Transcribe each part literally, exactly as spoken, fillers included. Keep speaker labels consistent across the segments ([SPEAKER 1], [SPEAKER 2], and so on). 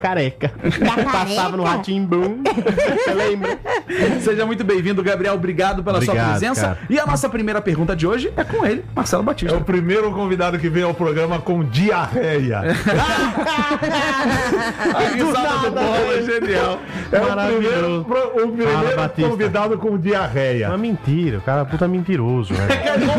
[SPEAKER 1] careca. Passava no Rá-Tim-Bum. Você lembra?
[SPEAKER 2] Seja muito bem-vindo, Gabriel. Obrigado pela
[SPEAKER 1] Obrigado,
[SPEAKER 2] sua presença.
[SPEAKER 1] cara.
[SPEAKER 2] E a nossa primeira pergunta de hoje é com ele, Marcelo Batista.
[SPEAKER 3] É o primeiro convidado que vem ao programa com diarreia.
[SPEAKER 2] A risada do Bola é genial.
[SPEAKER 3] É o primeiro, pro- o primeiro
[SPEAKER 1] Fala, Batista.
[SPEAKER 3] convidado com diarreia.
[SPEAKER 1] Uma mentira, o cara é puta mentiroso, velho.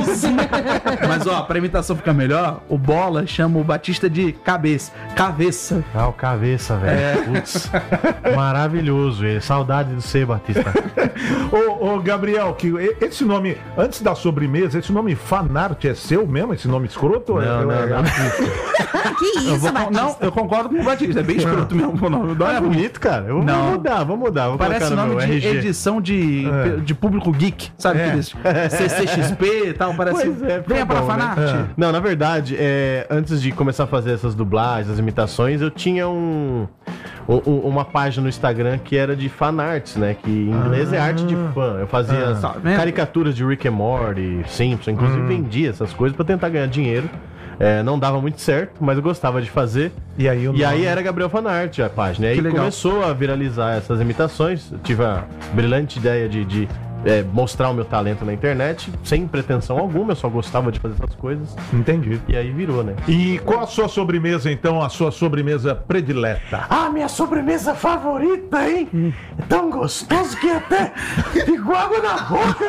[SPEAKER 2] Mas ó, pra imitação ficar melhor, o Bola chama o Batista de cabeça. Cabeça.
[SPEAKER 1] Ah, o cabeça, velho. Putz. Maravilhoso, ele. Saudade do C, Batista.
[SPEAKER 3] Ô, ô, Gabriel, que e- esse nome, antes da sobremesa, esse nome Fanart é seu mesmo? Esse nome escroto?
[SPEAKER 1] Não,
[SPEAKER 3] É-
[SPEAKER 1] não,
[SPEAKER 3] é-
[SPEAKER 1] não.
[SPEAKER 4] Que
[SPEAKER 2] Eu
[SPEAKER 4] isso,
[SPEAKER 2] vou-
[SPEAKER 4] Batista?
[SPEAKER 2] não, eu concordo com o Batista. É bem escroto mesmo o nome. Não
[SPEAKER 1] É
[SPEAKER 2] é ruim.
[SPEAKER 1] bonito, cara. Eu vou
[SPEAKER 2] Não.
[SPEAKER 1] mudar, vou mudar. Vou
[SPEAKER 2] Parece
[SPEAKER 1] colocar no
[SPEAKER 2] nome
[SPEAKER 1] meu
[SPEAKER 2] de
[SPEAKER 1] R G.
[SPEAKER 2] edição de,
[SPEAKER 3] É.
[SPEAKER 2] de público geek, sabe?
[SPEAKER 3] É.
[SPEAKER 2] Aqueles C C X P e tal, parece.
[SPEAKER 1] Pois é,
[SPEAKER 2] Venha
[SPEAKER 1] foi
[SPEAKER 2] pra
[SPEAKER 1] bom, né?
[SPEAKER 2] Fanart.
[SPEAKER 3] É.
[SPEAKER 1] Não, na verdade, é, antes de começar a fazer essas dublagens, as imitações, eu tinha um, um- uma página no Instagram que era de fanarts, né? Que em inglês é arte de fã. Eu fazia
[SPEAKER 3] Ah.
[SPEAKER 1] as
[SPEAKER 2] Tá vendo?
[SPEAKER 1] caricaturas de Rick and Morty, Simpson, inclusive vendia essas coisas pra tentar ganhar dinheiro. É, não dava muito certo, mas eu gostava de fazer.
[SPEAKER 3] E aí, o
[SPEAKER 1] E aí
[SPEAKER 3] nome?
[SPEAKER 1] era Gabriel Fanart a página. E aí
[SPEAKER 2] Que legal.
[SPEAKER 1] começou a viralizar essas imitações. Eu tive a brilhante ideia de, de, é, mostrar o meu talento na internet, sem pretensão alguma, eu só gostava de fazer essas coisas.
[SPEAKER 3] Entendi.
[SPEAKER 1] E aí virou, né?
[SPEAKER 3] E qual a sua sobremesa, então? A sua sobremesa predileta?
[SPEAKER 1] Ah, minha sobremesa favorita, hein? É tão gostoso que até ficou água na boca.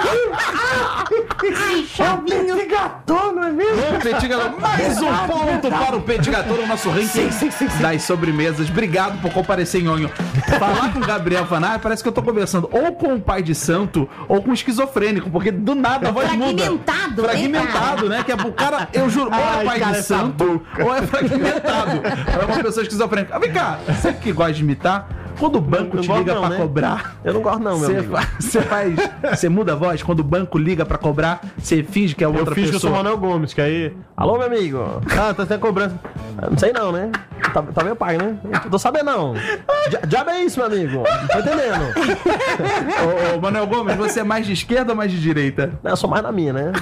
[SPEAKER 4] Ai, chavinho.
[SPEAKER 1] Petit gâteau, não é mesmo?
[SPEAKER 2] Petit Gâteau, mais um ponto para o Petit Gâteau no nosso ranking das sobremesas. Obrigado por comparecer, Nhonho. Falar com o Gabriel Fanart parece que eu tô conversando ou com o pai de santo ou com o esquizofrênico, porque do nada a voz muda.
[SPEAKER 4] Fragmentado, né,
[SPEAKER 2] Fragmentado, né? Que é o cara, eu juro, ou é
[SPEAKER 1] Ai,
[SPEAKER 2] pai
[SPEAKER 1] cara,
[SPEAKER 2] de
[SPEAKER 1] essa
[SPEAKER 2] santo
[SPEAKER 1] boca.
[SPEAKER 2] ou é fragmentado. É uma pessoa esquizofrênica. Ah, vem cá, você que gosta de imitar, quando o banco
[SPEAKER 1] Não
[SPEAKER 2] te
[SPEAKER 1] gosto
[SPEAKER 2] liga
[SPEAKER 1] não,
[SPEAKER 2] pra
[SPEAKER 1] né?
[SPEAKER 2] cobrar...
[SPEAKER 1] Eu não gosto não, meu
[SPEAKER 2] Você
[SPEAKER 1] amigo.
[SPEAKER 2] fa- você faz. Você muda a voz quando o banco liga pra cobrar, você finge que é
[SPEAKER 1] Eu
[SPEAKER 2] outra
[SPEAKER 1] fiz que eu sou o
[SPEAKER 2] pessoa.
[SPEAKER 1] Manuel Gomes, que aí... Alô, meu amigo. Ah, tá sem cobrança. Ah, não sei não, né? Tá, tá meu pai, né? Não tô sabendo não. Dia- Diabo é isso, meu amigo. Não tô entendendo.
[SPEAKER 2] Ô, ô, Manuel Gomes, você é mais de esquerda ou mais de direita?
[SPEAKER 1] Não, eu sou mais na minha, né?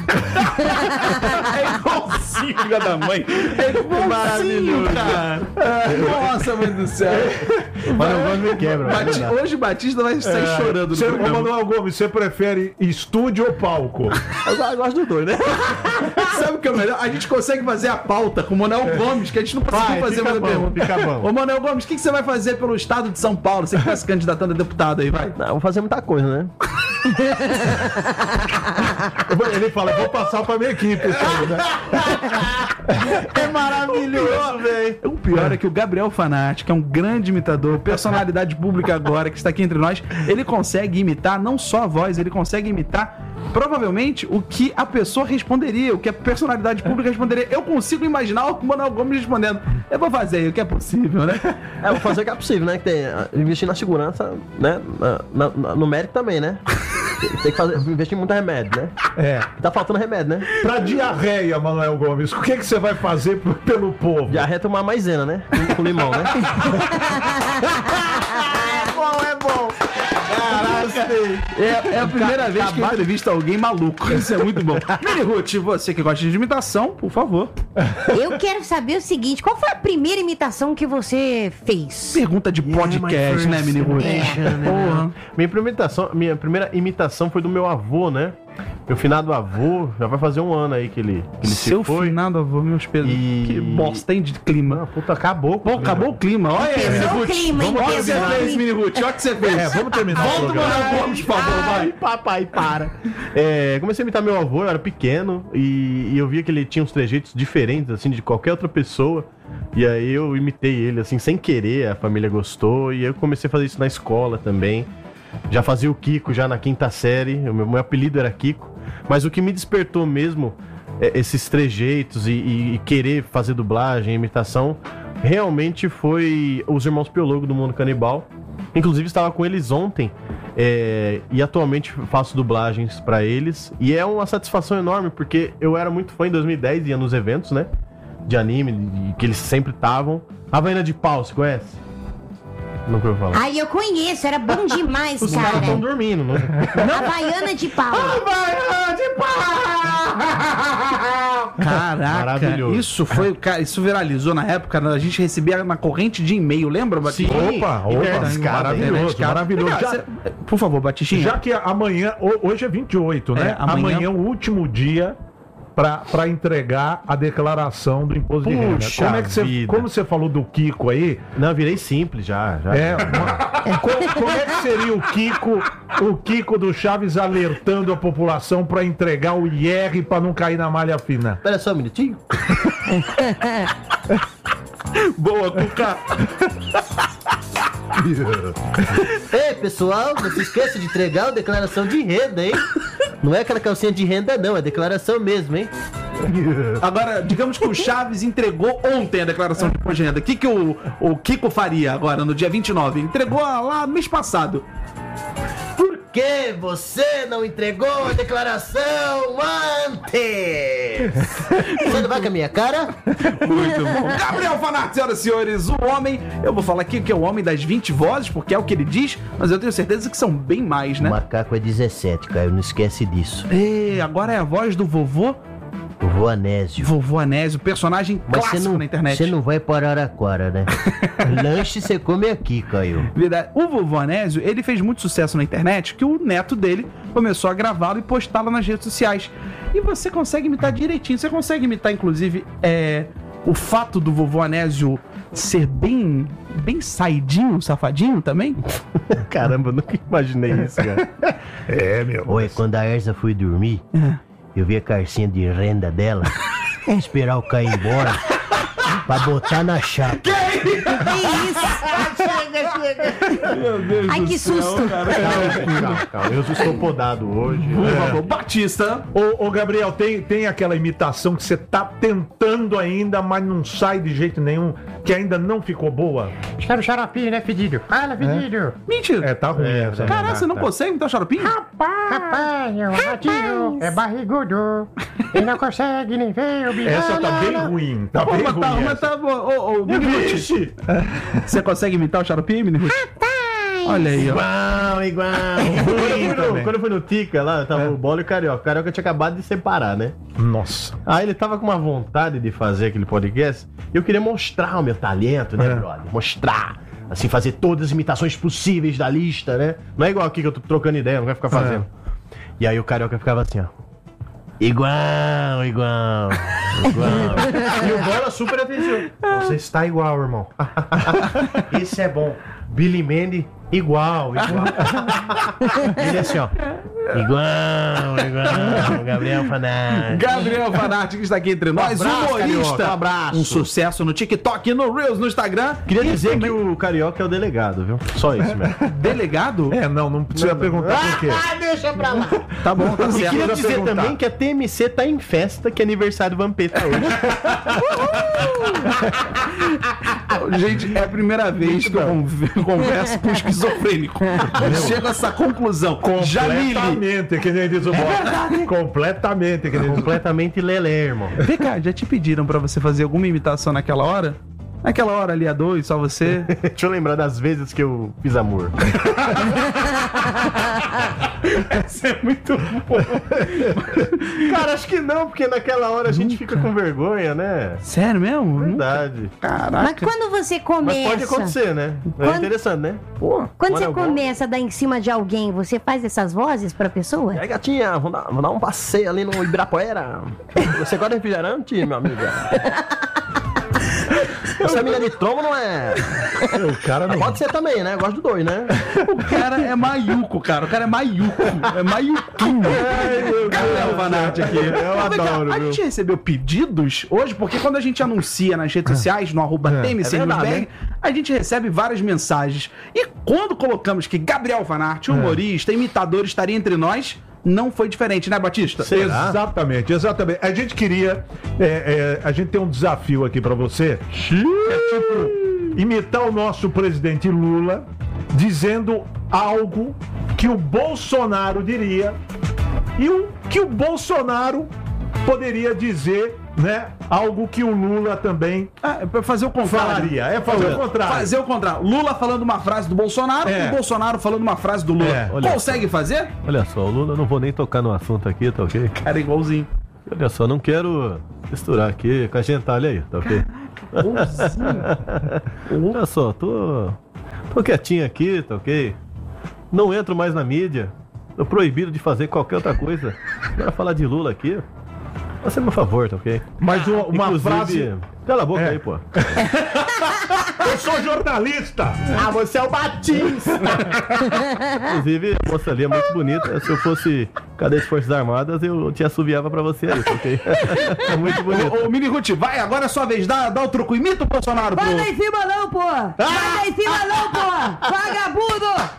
[SPEAKER 2] É igualzinho, filha da mãe. É igualzinho,
[SPEAKER 1] Maravilhoso.
[SPEAKER 2] cara. Nossa, mãe do céu.
[SPEAKER 1] Manuel Gomes me quebra.
[SPEAKER 2] Bati-
[SPEAKER 1] não dá.
[SPEAKER 2] Hoje Batista vai sair chorando no
[SPEAKER 3] Você, ô,
[SPEAKER 2] programa.
[SPEAKER 3] Manuel Gomes, você prefere estúdio ou palco?
[SPEAKER 1] Eu go- eu gosto dos dois, né?
[SPEAKER 2] Sabe o que é o melhor? A gente consegue fazer a pauta com o Manuel Gomes, que a gente não conseguiu
[SPEAKER 1] Vai,
[SPEAKER 2] fazer
[SPEAKER 1] fica
[SPEAKER 2] mais a
[SPEAKER 1] bom,
[SPEAKER 2] pergunta.
[SPEAKER 1] fica bom.
[SPEAKER 2] Ô, Manuel Gomes, o que, que você vai fazer pelo estado de São Paulo? Você que tá se candidatando a deputado aí, vai.
[SPEAKER 1] Não, eu vou fazer muita coisa, né?
[SPEAKER 3] Eu vou- Ele fala, vou passar pra minha equipe. isso aí, né?
[SPEAKER 2] É maravilhoso, velho. O pior é que o Gabriel Fanart, que é um grande imitador, personalidade pública agora, que está aqui entre nós, ele consegue imitar não só a voz, ele consegue imitar provavelmente o que a pessoa responderia, o que a personalidade pública responderia. Eu consigo imaginar o Manuel Gomes respondendo. Eu vou fazer aí o que é possível, né?
[SPEAKER 5] É, vou fazer o que é possível, né? Que tem, ah, investir na segurança, né? Na, na- no médico também, né? Tem que fazer, investir muito em remédio, né?
[SPEAKER 3] É.
[SPEAKER 5] Tá faltando remédio, né?
[SPEAKER 3] Pra diarreia, Manuel Gomes, o que, que você vai fazer pro- pelo povo?
[SPEAKER 5] Diarreia tomar maisena, né? Com, com limão, né?
[SPEAKER 1] É bom, é bom.
[SPEAKER 2] É, é a primeira vez que eu entrevisto alguém maluco. Isso é muito bom. Mini Ruth, você que gosta de imitação, por favor.
[SPEAKER 4] Eu quero saber o seguinte: qual foi a primeira imitação que você fez?
[SPEAKER 2] Pergunta de podcast, né, Mini Ruth? Porra.
[SPEAKER 1] Minha primeira, imitação, minha primeira imitação foi do meu avô, né? Meu finado avô, já vai fazer um ano aí que ele, que ele
[SPEAKER 2] Seu
[SPEAKER 1] se foi.
[SPEAKER 2] finado avô, meus pesos.
[SPEAKER 1] E-
[SPEAKER 2] Que bosta, hein, de clima.
[SPEAKER 1] Ah, puta, acabou.
[SPEAKER 2] Pô, acabou o clima. Olha aí, Mini
[SPEAKER 4] Pesou o
[SPEAKER 2] Ruth.
[SPEAKER 4] clima, hein?
[SPEAKER 2] Olha o que você
[SPEAKER 4] Pesou o
[SPEAKER 2] fez,
[SPEAKER 4] clima.
[SPEAKER 2] Mini Ruth. Olha o que você fez.
[SPEAKER 3] É, vamos terminar o
[SPEAKER 2] Volta o
[SPEAKER 3] programa.
[SPEAKER 2] Manuel Gomes, por favor, vai.
[SPEAKER 1] Ai, papai, para. É, comecei a imitar meu avô, eu era pequeno, e, e eu via que ele tinha uns trejeitos diferentes, assim, de qualquer outra pessoa. E aí eu imitei ele, assim, sem querer, a família gostou, e eu comecei a fazer isso na escola também. Já fazia o Kiko já na quinta série, o meu, meu apelido era Kiko. Mas o que me despertou mesmo, é, esses trejeitos e, e- e querer fazer dublagem, imitação, realmente foi os Irmãos Piologo do Mundo Canibal. Inclusive estava com eles ontem, é, e atualmente faço dublagens pra eles. E é uma satisfação enorme, porque eu era muito fã em dois mil e dez, ia nos eventos, né, de anime, de- que eles sempre estavam. Havaiana de Pau, você conhece? Nunca ouviu falar.
[SPEAKER 4] Ai, eu conheço, era bom demais,
[SPEAKER 1] Os caras
[SPEAKER 4] cara.
[SPEAKER 1] estão dormindo, né?
[SPEAKER 4] Havaiana de pau.
[SPEAKER 1] Havaiana de Pau!
[SPEAKER 2] Caraca,
[SPEAKER 1] Maravilhoso.
[SPEAKER 2] isso foi, cara, isso viralizou na época, a gente recebia na corrente de e-mail, lembra, Batista?
[SPEAKER 1] Sim.
[SPEAKER 3] Opa, opa,
[SPEAKER 1] Internet escada,
[SPEAKER 3] maravilhoso,
[SPEAKER 2] Internet, cara.
[SPEAKER 3] maravilhoso.
[SPEAKER 2] Cara,
[SPEAKER 3] Já-
[SPEAKER 2] cê- por favor, Batistinha.
[SPEAKER 3] Já que amanhã, ho- hoje é vinte e oito, né?
[SPEAKER 2] É, amanhã-
[SPEAKER 3] amanhã é o último dia para entregar a declaração do imposto de renda.
[SPEAKER 1] Puxa
[SPEAKER 3] Como é que você,
[SPEAKER 1] vida.
[SPEAKER 3] como você falou do Kiko aí,
[SPEAKER 1] Não, eu virei simples já. já.
[SPEAKER 3] é uma- co- como é que seria o Kiko, o Kiko do Chaves alertando a população para entregar o I R para não cair na malha fina?
[SPEAKER 5] Espera só um minutinho.
[SPEAKER 2] Boa, Cuca.
[SPEAKER 5] Ei, pessoal, não se esqueça de entregar a declaração de renda, hein? Não é aquela calcinha de renda, não, é declaração mesmo, hein?
[SPEAKER 2] Agora, digamos que o Chaves entregou ontem a declaração de imposto de renda. O que, que o, o Kiko faria agora, no dia vinte e nove? Ele entregou lá mês passado.
[SPEAKER 5] Por que você não entregou a declaração antes? Você não vai com a minha cara?
[SPEAKER 2] Muito bom. Gabriel Fanart, senhoras e senhores, o homem, eu vou falar aqui que é o homem das vinte vozes, porque é o que ele diz, mas eu tenho certeza que são bem mais,
[SPEAKER 5] O
[SPEAKER 2] né?
[SPEAKER 5] macaco é dezessete, Caio, não esquece disso.
[SPEAKER 2] E agora é a voz do vovô,
[SPEAKER 5] O vô Anésio.
[SPEAKER 2] vovô Anésio, personagem
[SPEAKER 5] Mas você
[SPEAKER 2] clássico
[SPEAKER 5] não,
[SPEAKER 2] na internet.
[SPEAKER 5] você não vai para Araraquara, né? Lanche você come aqui, Caio.
[SPEAKER 2] Verdade. O vovô Anésio, ele fez muito sucesso na internet, que o neto dele começou a gravá-lo e postá-lo nas redes sociais. E você consegue imitar direitinho. Você consegue imitar, inclusive, é, o fato do vovô Anésio ser bem, bem saidinho, safadinho também?
[SPEAKER 1] Caramba, eu nunca imaginei isso, cara.
[SPEAKER 3] É, meu.
[SPEAKER 5] Oi, quando a Erza foi dormir, eu vi a carcinha de renda dela, esperar o Caio ir embora, pra botar na chapa.
[SPEAKER 4] Que isso? Chega, chega.
[SPEAKER 2] Meu Deus
[SPEAKER 4] Ai, que susto.
[SPEAKER 1] Calma, calma. Eu estou podado hoje.
[SPEAKER 2] Por
[SPEAKER 1] É.
[SPEAKER 2] favor, Batista.
[SPEAKER 3] Ô, ô, Gabriel, tem, tem aquela imitação que você tá tentando ainda, mas não sai de jeito nenhum, que ainda não ficou boa?
[SPEAKER 6] Quero xaropinho, né, fedido? Fala, fedido.
[SPEAKER 2] Mentira.
[SPEAKER 3] É, tá ruim
[SPEAKER 1] É,
[SPEAKER 3] essa.
[SPEAKER 1] tá.
[SPEAKER 2] Caraca, você não consegue imitar o xaropinho?
[SPEAKER 6] Rapaz, o ratinho é barrigudo. Ele não consegue nem ver o bicho.
[SPEAKER 3] Essa tá bem ruim. Tá
[SPEAKER 2] Pô,
[SPEAKER 3] bem
[SPEAKER 2] mas tá,
[SPEAKER 3] ruim.
[SPEAKER 2] mas
[SPEAKER 3] essa.
[SPEAKER 2] tá bom. Ô, ô, Mini Ruth. Você consegue imitar o xaropinho, Mini Ruth? Olha aí, ó.
[SPEAKER 1] Igual, igual. Quando eu fui no- Quando eu fui no Tica lá, tava o Bola e o Carioca. O Carioca tinha acabado de separar, né?
[SPEAKER 3] Nossa.
[SPEAKER 1] Aí ele tava com uma vontade de fazer aquele podcast. E eu queria mostrar o meu talento, né,
[SPEAKER 3] É.
[SPEAKER 1] brother? Mostrar. Assim, fazer todas as imitações possíveis da lista, né? Não é igual aqui que eu tô trocando ideia, não vai ficar fazendo. E aí o Carioca ficava assim, ó. Igual, igual, igual. E o Bola super atenção. Você está igual, irmão. Isso é bom. Billy Mandy, igual, igual. Ele assim, ó. Igual, igual. Gabriel Fanart.
[SPEAKER 2] Gabriel Fanart, que está aqui entre nós,
[SPEAKER 1] abraço,
[SPEAKER 2] humorista.
[SPEAKER 1] Carioca, um abraço.
[SPEAKER 2] Um sucesso no TikTok, no Reels, no Instagram.
[SPEAKER 1] Queria
[SPEAKER 2] E
[SPEAKER 1] dizer
[SPEAKER 2] também-
[SPEAKER 1] que o Carioca é o delegado, viu? Só isso mesmo.
[SPEAKER 2] Delegado?
[SPEAKER 3] É, não, não precisa perguntar por quê.
[SPEAKER 4] Ah, deixa pra lá.
[SPEAKER 2] Tá bom, tá
[SPEAKER 1] E
[SPEAKER 2] certo.
[SPEAKER 1] queria
[SPEAKER 3] Precisa
[SPEAKER 1] dizer
[SPEAKER 3] perguntar.
[SPEAKER 1] também que a T M C tá em festa, que é aniversário do Vampeta hoje.
[SPEAKER 2] Gente, é a primeira vez que eu conv- converso com um esquizofrênico. Eu chego a essa conclusão. Jamile.
[SPEAKER 3] Completamente, que nem diz o Bola. Completamente, que nem diz o
[SPEAKER 1] Completamente lelé, irmão.
[SPEAKER 2] Vem cá, já te pediram pra você fazer alguma imitação naquela hora? Naquela hora ali a dois, só você?
[SPEAKER 1] Deixa eu lembrar das vezes que eu fiz amor.
[SPEAKER 2] Isso é muito bom.
[SPEAKER 1] Cara, acho que não, porque naquela hora a gente fica com vergonha, né?
[SPEAKER 2] Sério mesmo?
[SPEAKER 1] Verdade.
[SPEAKER 4] Mas
[SPEAKER 2] Caraca.
[SPEAKER 4] quando você
[SPEAKER 1] Mas
[SPEAKER 4] começa.
[SPEAKER 1] pode acontecer, né? É
[SPEAKER 4] Quando-
[SPEAKER 1] interessante, né?
[SPEAKER 2] Pô.
[SPEAKER 4] Quando
[SPEAKER 1] Quando
[SPEAKER 4] você
[SPEAKER 1] eu vou-
[SPEAKER 4] começa a dar em cima de alguém, você faz essas vozes pra pessoa?
[SPEAKER 5] E aí, gatinha, vamos dar, vamos dar um passeio ali no Ibirapuera. Você gosta de refrigerante, meu amigo? Essa mina de trombo não é.
[SPEAKER 3] O cara não.
[SPEAKER 5] Pode ser também, né? Eu gosto do dois, né?
[SPEAKER 2] O cara é maiuco, cara. O cara é maiuco. É maiuquinho. Gabriel Fanart aqui.
[SPEAKER 1] Eu
[SPEAKER 2] Mas vem cá,
[SPEAKER 1] adoro,
[SPEAKER 2] A
[SPEAKER 1] viu?
[SPEAKER 2] gente recebeu pedidos hoje, porque quando a gente anuncia nas redes sociais, no arroba T M C
[SPEAKER 5] é verdade,
[SPEAKER 2] Newsberg, a gente recebe várias mensagens. E quando colocamos que Gabriel Fanart, humorista, imitador, estaria entre nós, não foi diferente, né, Batista?
[SPEAKER 1] Será?
[SPEAKER 3] Exatamente, exatamente. A gente queria. é, é, a gente tem um desafio aqui pra você. Que é tipo imitar o nosso presidente Lula dizendo algo que o Bolsonaro diria e o que o Bolsonaro poderia dizer, né? Algo que o Lula também
[SPEAKER 2] Ah, é pra fazer o contrário.
[SPEAKER 3] falaria. É fazer o contrário.
[SPEAKER 2] Fazer o contrário. Lula falando uma frase do Bolsonaro
[SPEAKER 3] É.
[SPEAKER 2] e o Bolsonaro falando uma frase do Lula.
[SPEAKER 3] É,
[SPEAKER 1] olha
[SPEAKER 2] Consegue fazer?
[SPEAKER 1] Olha só, o Lula, não vou nem tocar no assunto aqui, tá ok?
[SPEAKER 2] Cara, igualzinho.
[SPEAKER 1] Olha só, não quero misturar aqui com a gentalha aí, tá ok? Olha só, tô, tô quietinho aqui, tá ok? Não entro mais na mídia. Tô proibido de fazer qualquer outra coisa. Agora falar de Lula aqui, faça meu favor, tá ok?
[SPEAKER 3] Mas uma, uma
[SPEAKER 1] Inclusive,
[SPEAKER 3] frase...
[SPEAKER 1] cala a boca
[SPEAKER 3] É.
[SPEAKER 1] aí, pô.
[SPEAKER 3] Eu sou jornalista!
[SPEAKER 1] Ah, você é o Batista! Inclusive, a moça ali é muito bonita. Se eu fosse cadete de Forças Armadas, eu te assoviava pra você aí, tá ok? É muito bonito.
[SPEAKER 2] Ô, ô, Mini Ruth, vai, agora é sua vez. Dá, dá o truco. Imita o Bolsonaro, pô.
[SPEAKER 7] Vai lá em cima não, pô! Vai lá em cima não, pô! Vagabundo!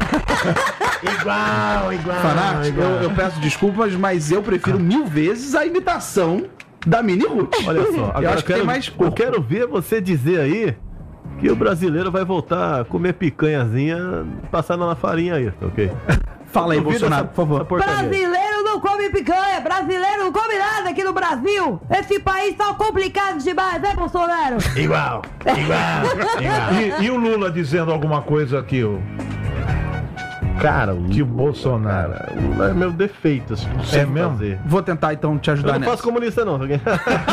[SPEAKER 1] Igual, igual.
[SPEAKER 2] Fanático, eu, eu peço desculpas, mas eu prefiro mil vezes a imitação da Mini Ruth.
[SPEAKER 1] Olha só, agora
[SPEAKER 2] eu acho
[SPEAKER 1] eu
[SPEAKER 2] que
[SPEAKER 1] quero,
[SPEAKER 2] tem mais
[SPEAKER 1] eu
[SPEAKER 2] corpo.
[SPEAKER 1] quero ver você dizer aí que o brasileiro vai voltar a comer picanhazinha passada na farinha aí, tá ok?
[SPEAKER 2] Fala aí,
[SPEAKER 1] Duvida
[SPEAKER 2] Bolsonaro,
[SPEAKER 1] essa-
[SPEAKER 2] por favor.
[SPEAKER 1] essa porcaria aí.
[SPEAKER 7] Brasileiro não come picanha! Brasileiro não come nada aqui no Brasil! Esse país tá complicado demais, né, Bolsonaro?
[SPEAKER 1] Igual, igual, igual.
[SPEAKER 3] E, e o Lula dizendo alguma coisa aqui, o,
[SPEAKER 1] Cara, o
[SPEAKER 3] que o Bolsonaro...
[SPEAKER 1] Cara, o Lula é meu defeito, assim, não sei
[SPEAKER 3] É mesmo?
[SPEAKER 1] fazer.
[SPEAKER 2] Vou tentar então te
[SPEAKER 1] Eu
[SPEAKER 2] ajudar
[SPEAKER 1] não
[SPEAKER 2] nessa.
[SPEAKER 1] faço comunista não, tá ok?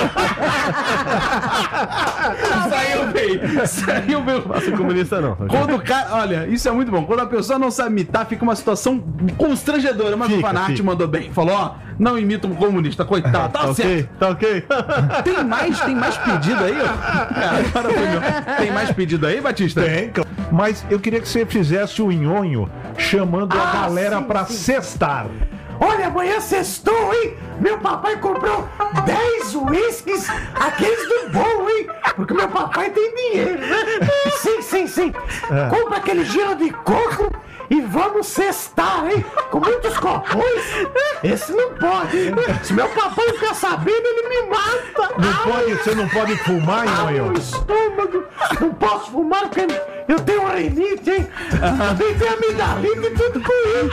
[SPEAKER 2] Saiu bem. Saiu bem.
[SPEAKER 1] Faço comunista não, tá ok?
[SPEAKER 2] Quando o cara, olha, isso é muito bom. Quando a pessoa não sabe imitar, fica uma situação constrangedora. Mas
[SPEAKER 1] Fica,
[SPEAKER 2] o Fanart
[SPEAKER 1] fica.
[SPEAKER 2] mandou bem. Falou, ó, não imita um comunista, coitado. Tá,
[SPEAKER 1] Tá
[SPEAKER 2] certo.
[SPEAKER 1] ok, tá ok.
[SPEAKER 2] Tem mais, tem mais pedido aí, ó. Cara, agora foi meu. Tem mais pedido aí, Batista?
[SPEAKER 3] Tem, claro. Mas eu queria que você fizesse o nhonho chamando a galera pra cestar.
[SPEAKER 6] Olha, amanhã sextou, hein? Meu papai comprou dez uísques, aqueles do bom, hein? Porque meu papai tem dinheiro, né? Sim, sim, sim. Compra aquele gelo de coco e vamos cestar, hein? Com muitos copões. Esse não pode, hein? Se meu papai ficar sabendo, ele me mata.
[SPEAKER 3] Não
[SPEAKER 6] Ai,
[SPEAKER 3] pode, você não pode fumar,
[SPEAKER 6] ah, meu
[SPEAKER 3] nhonho?
[SPEAKER 6] estômago. Não posso fumar porque eu tenho rinite, hein? Também tenho amidalite e tudo com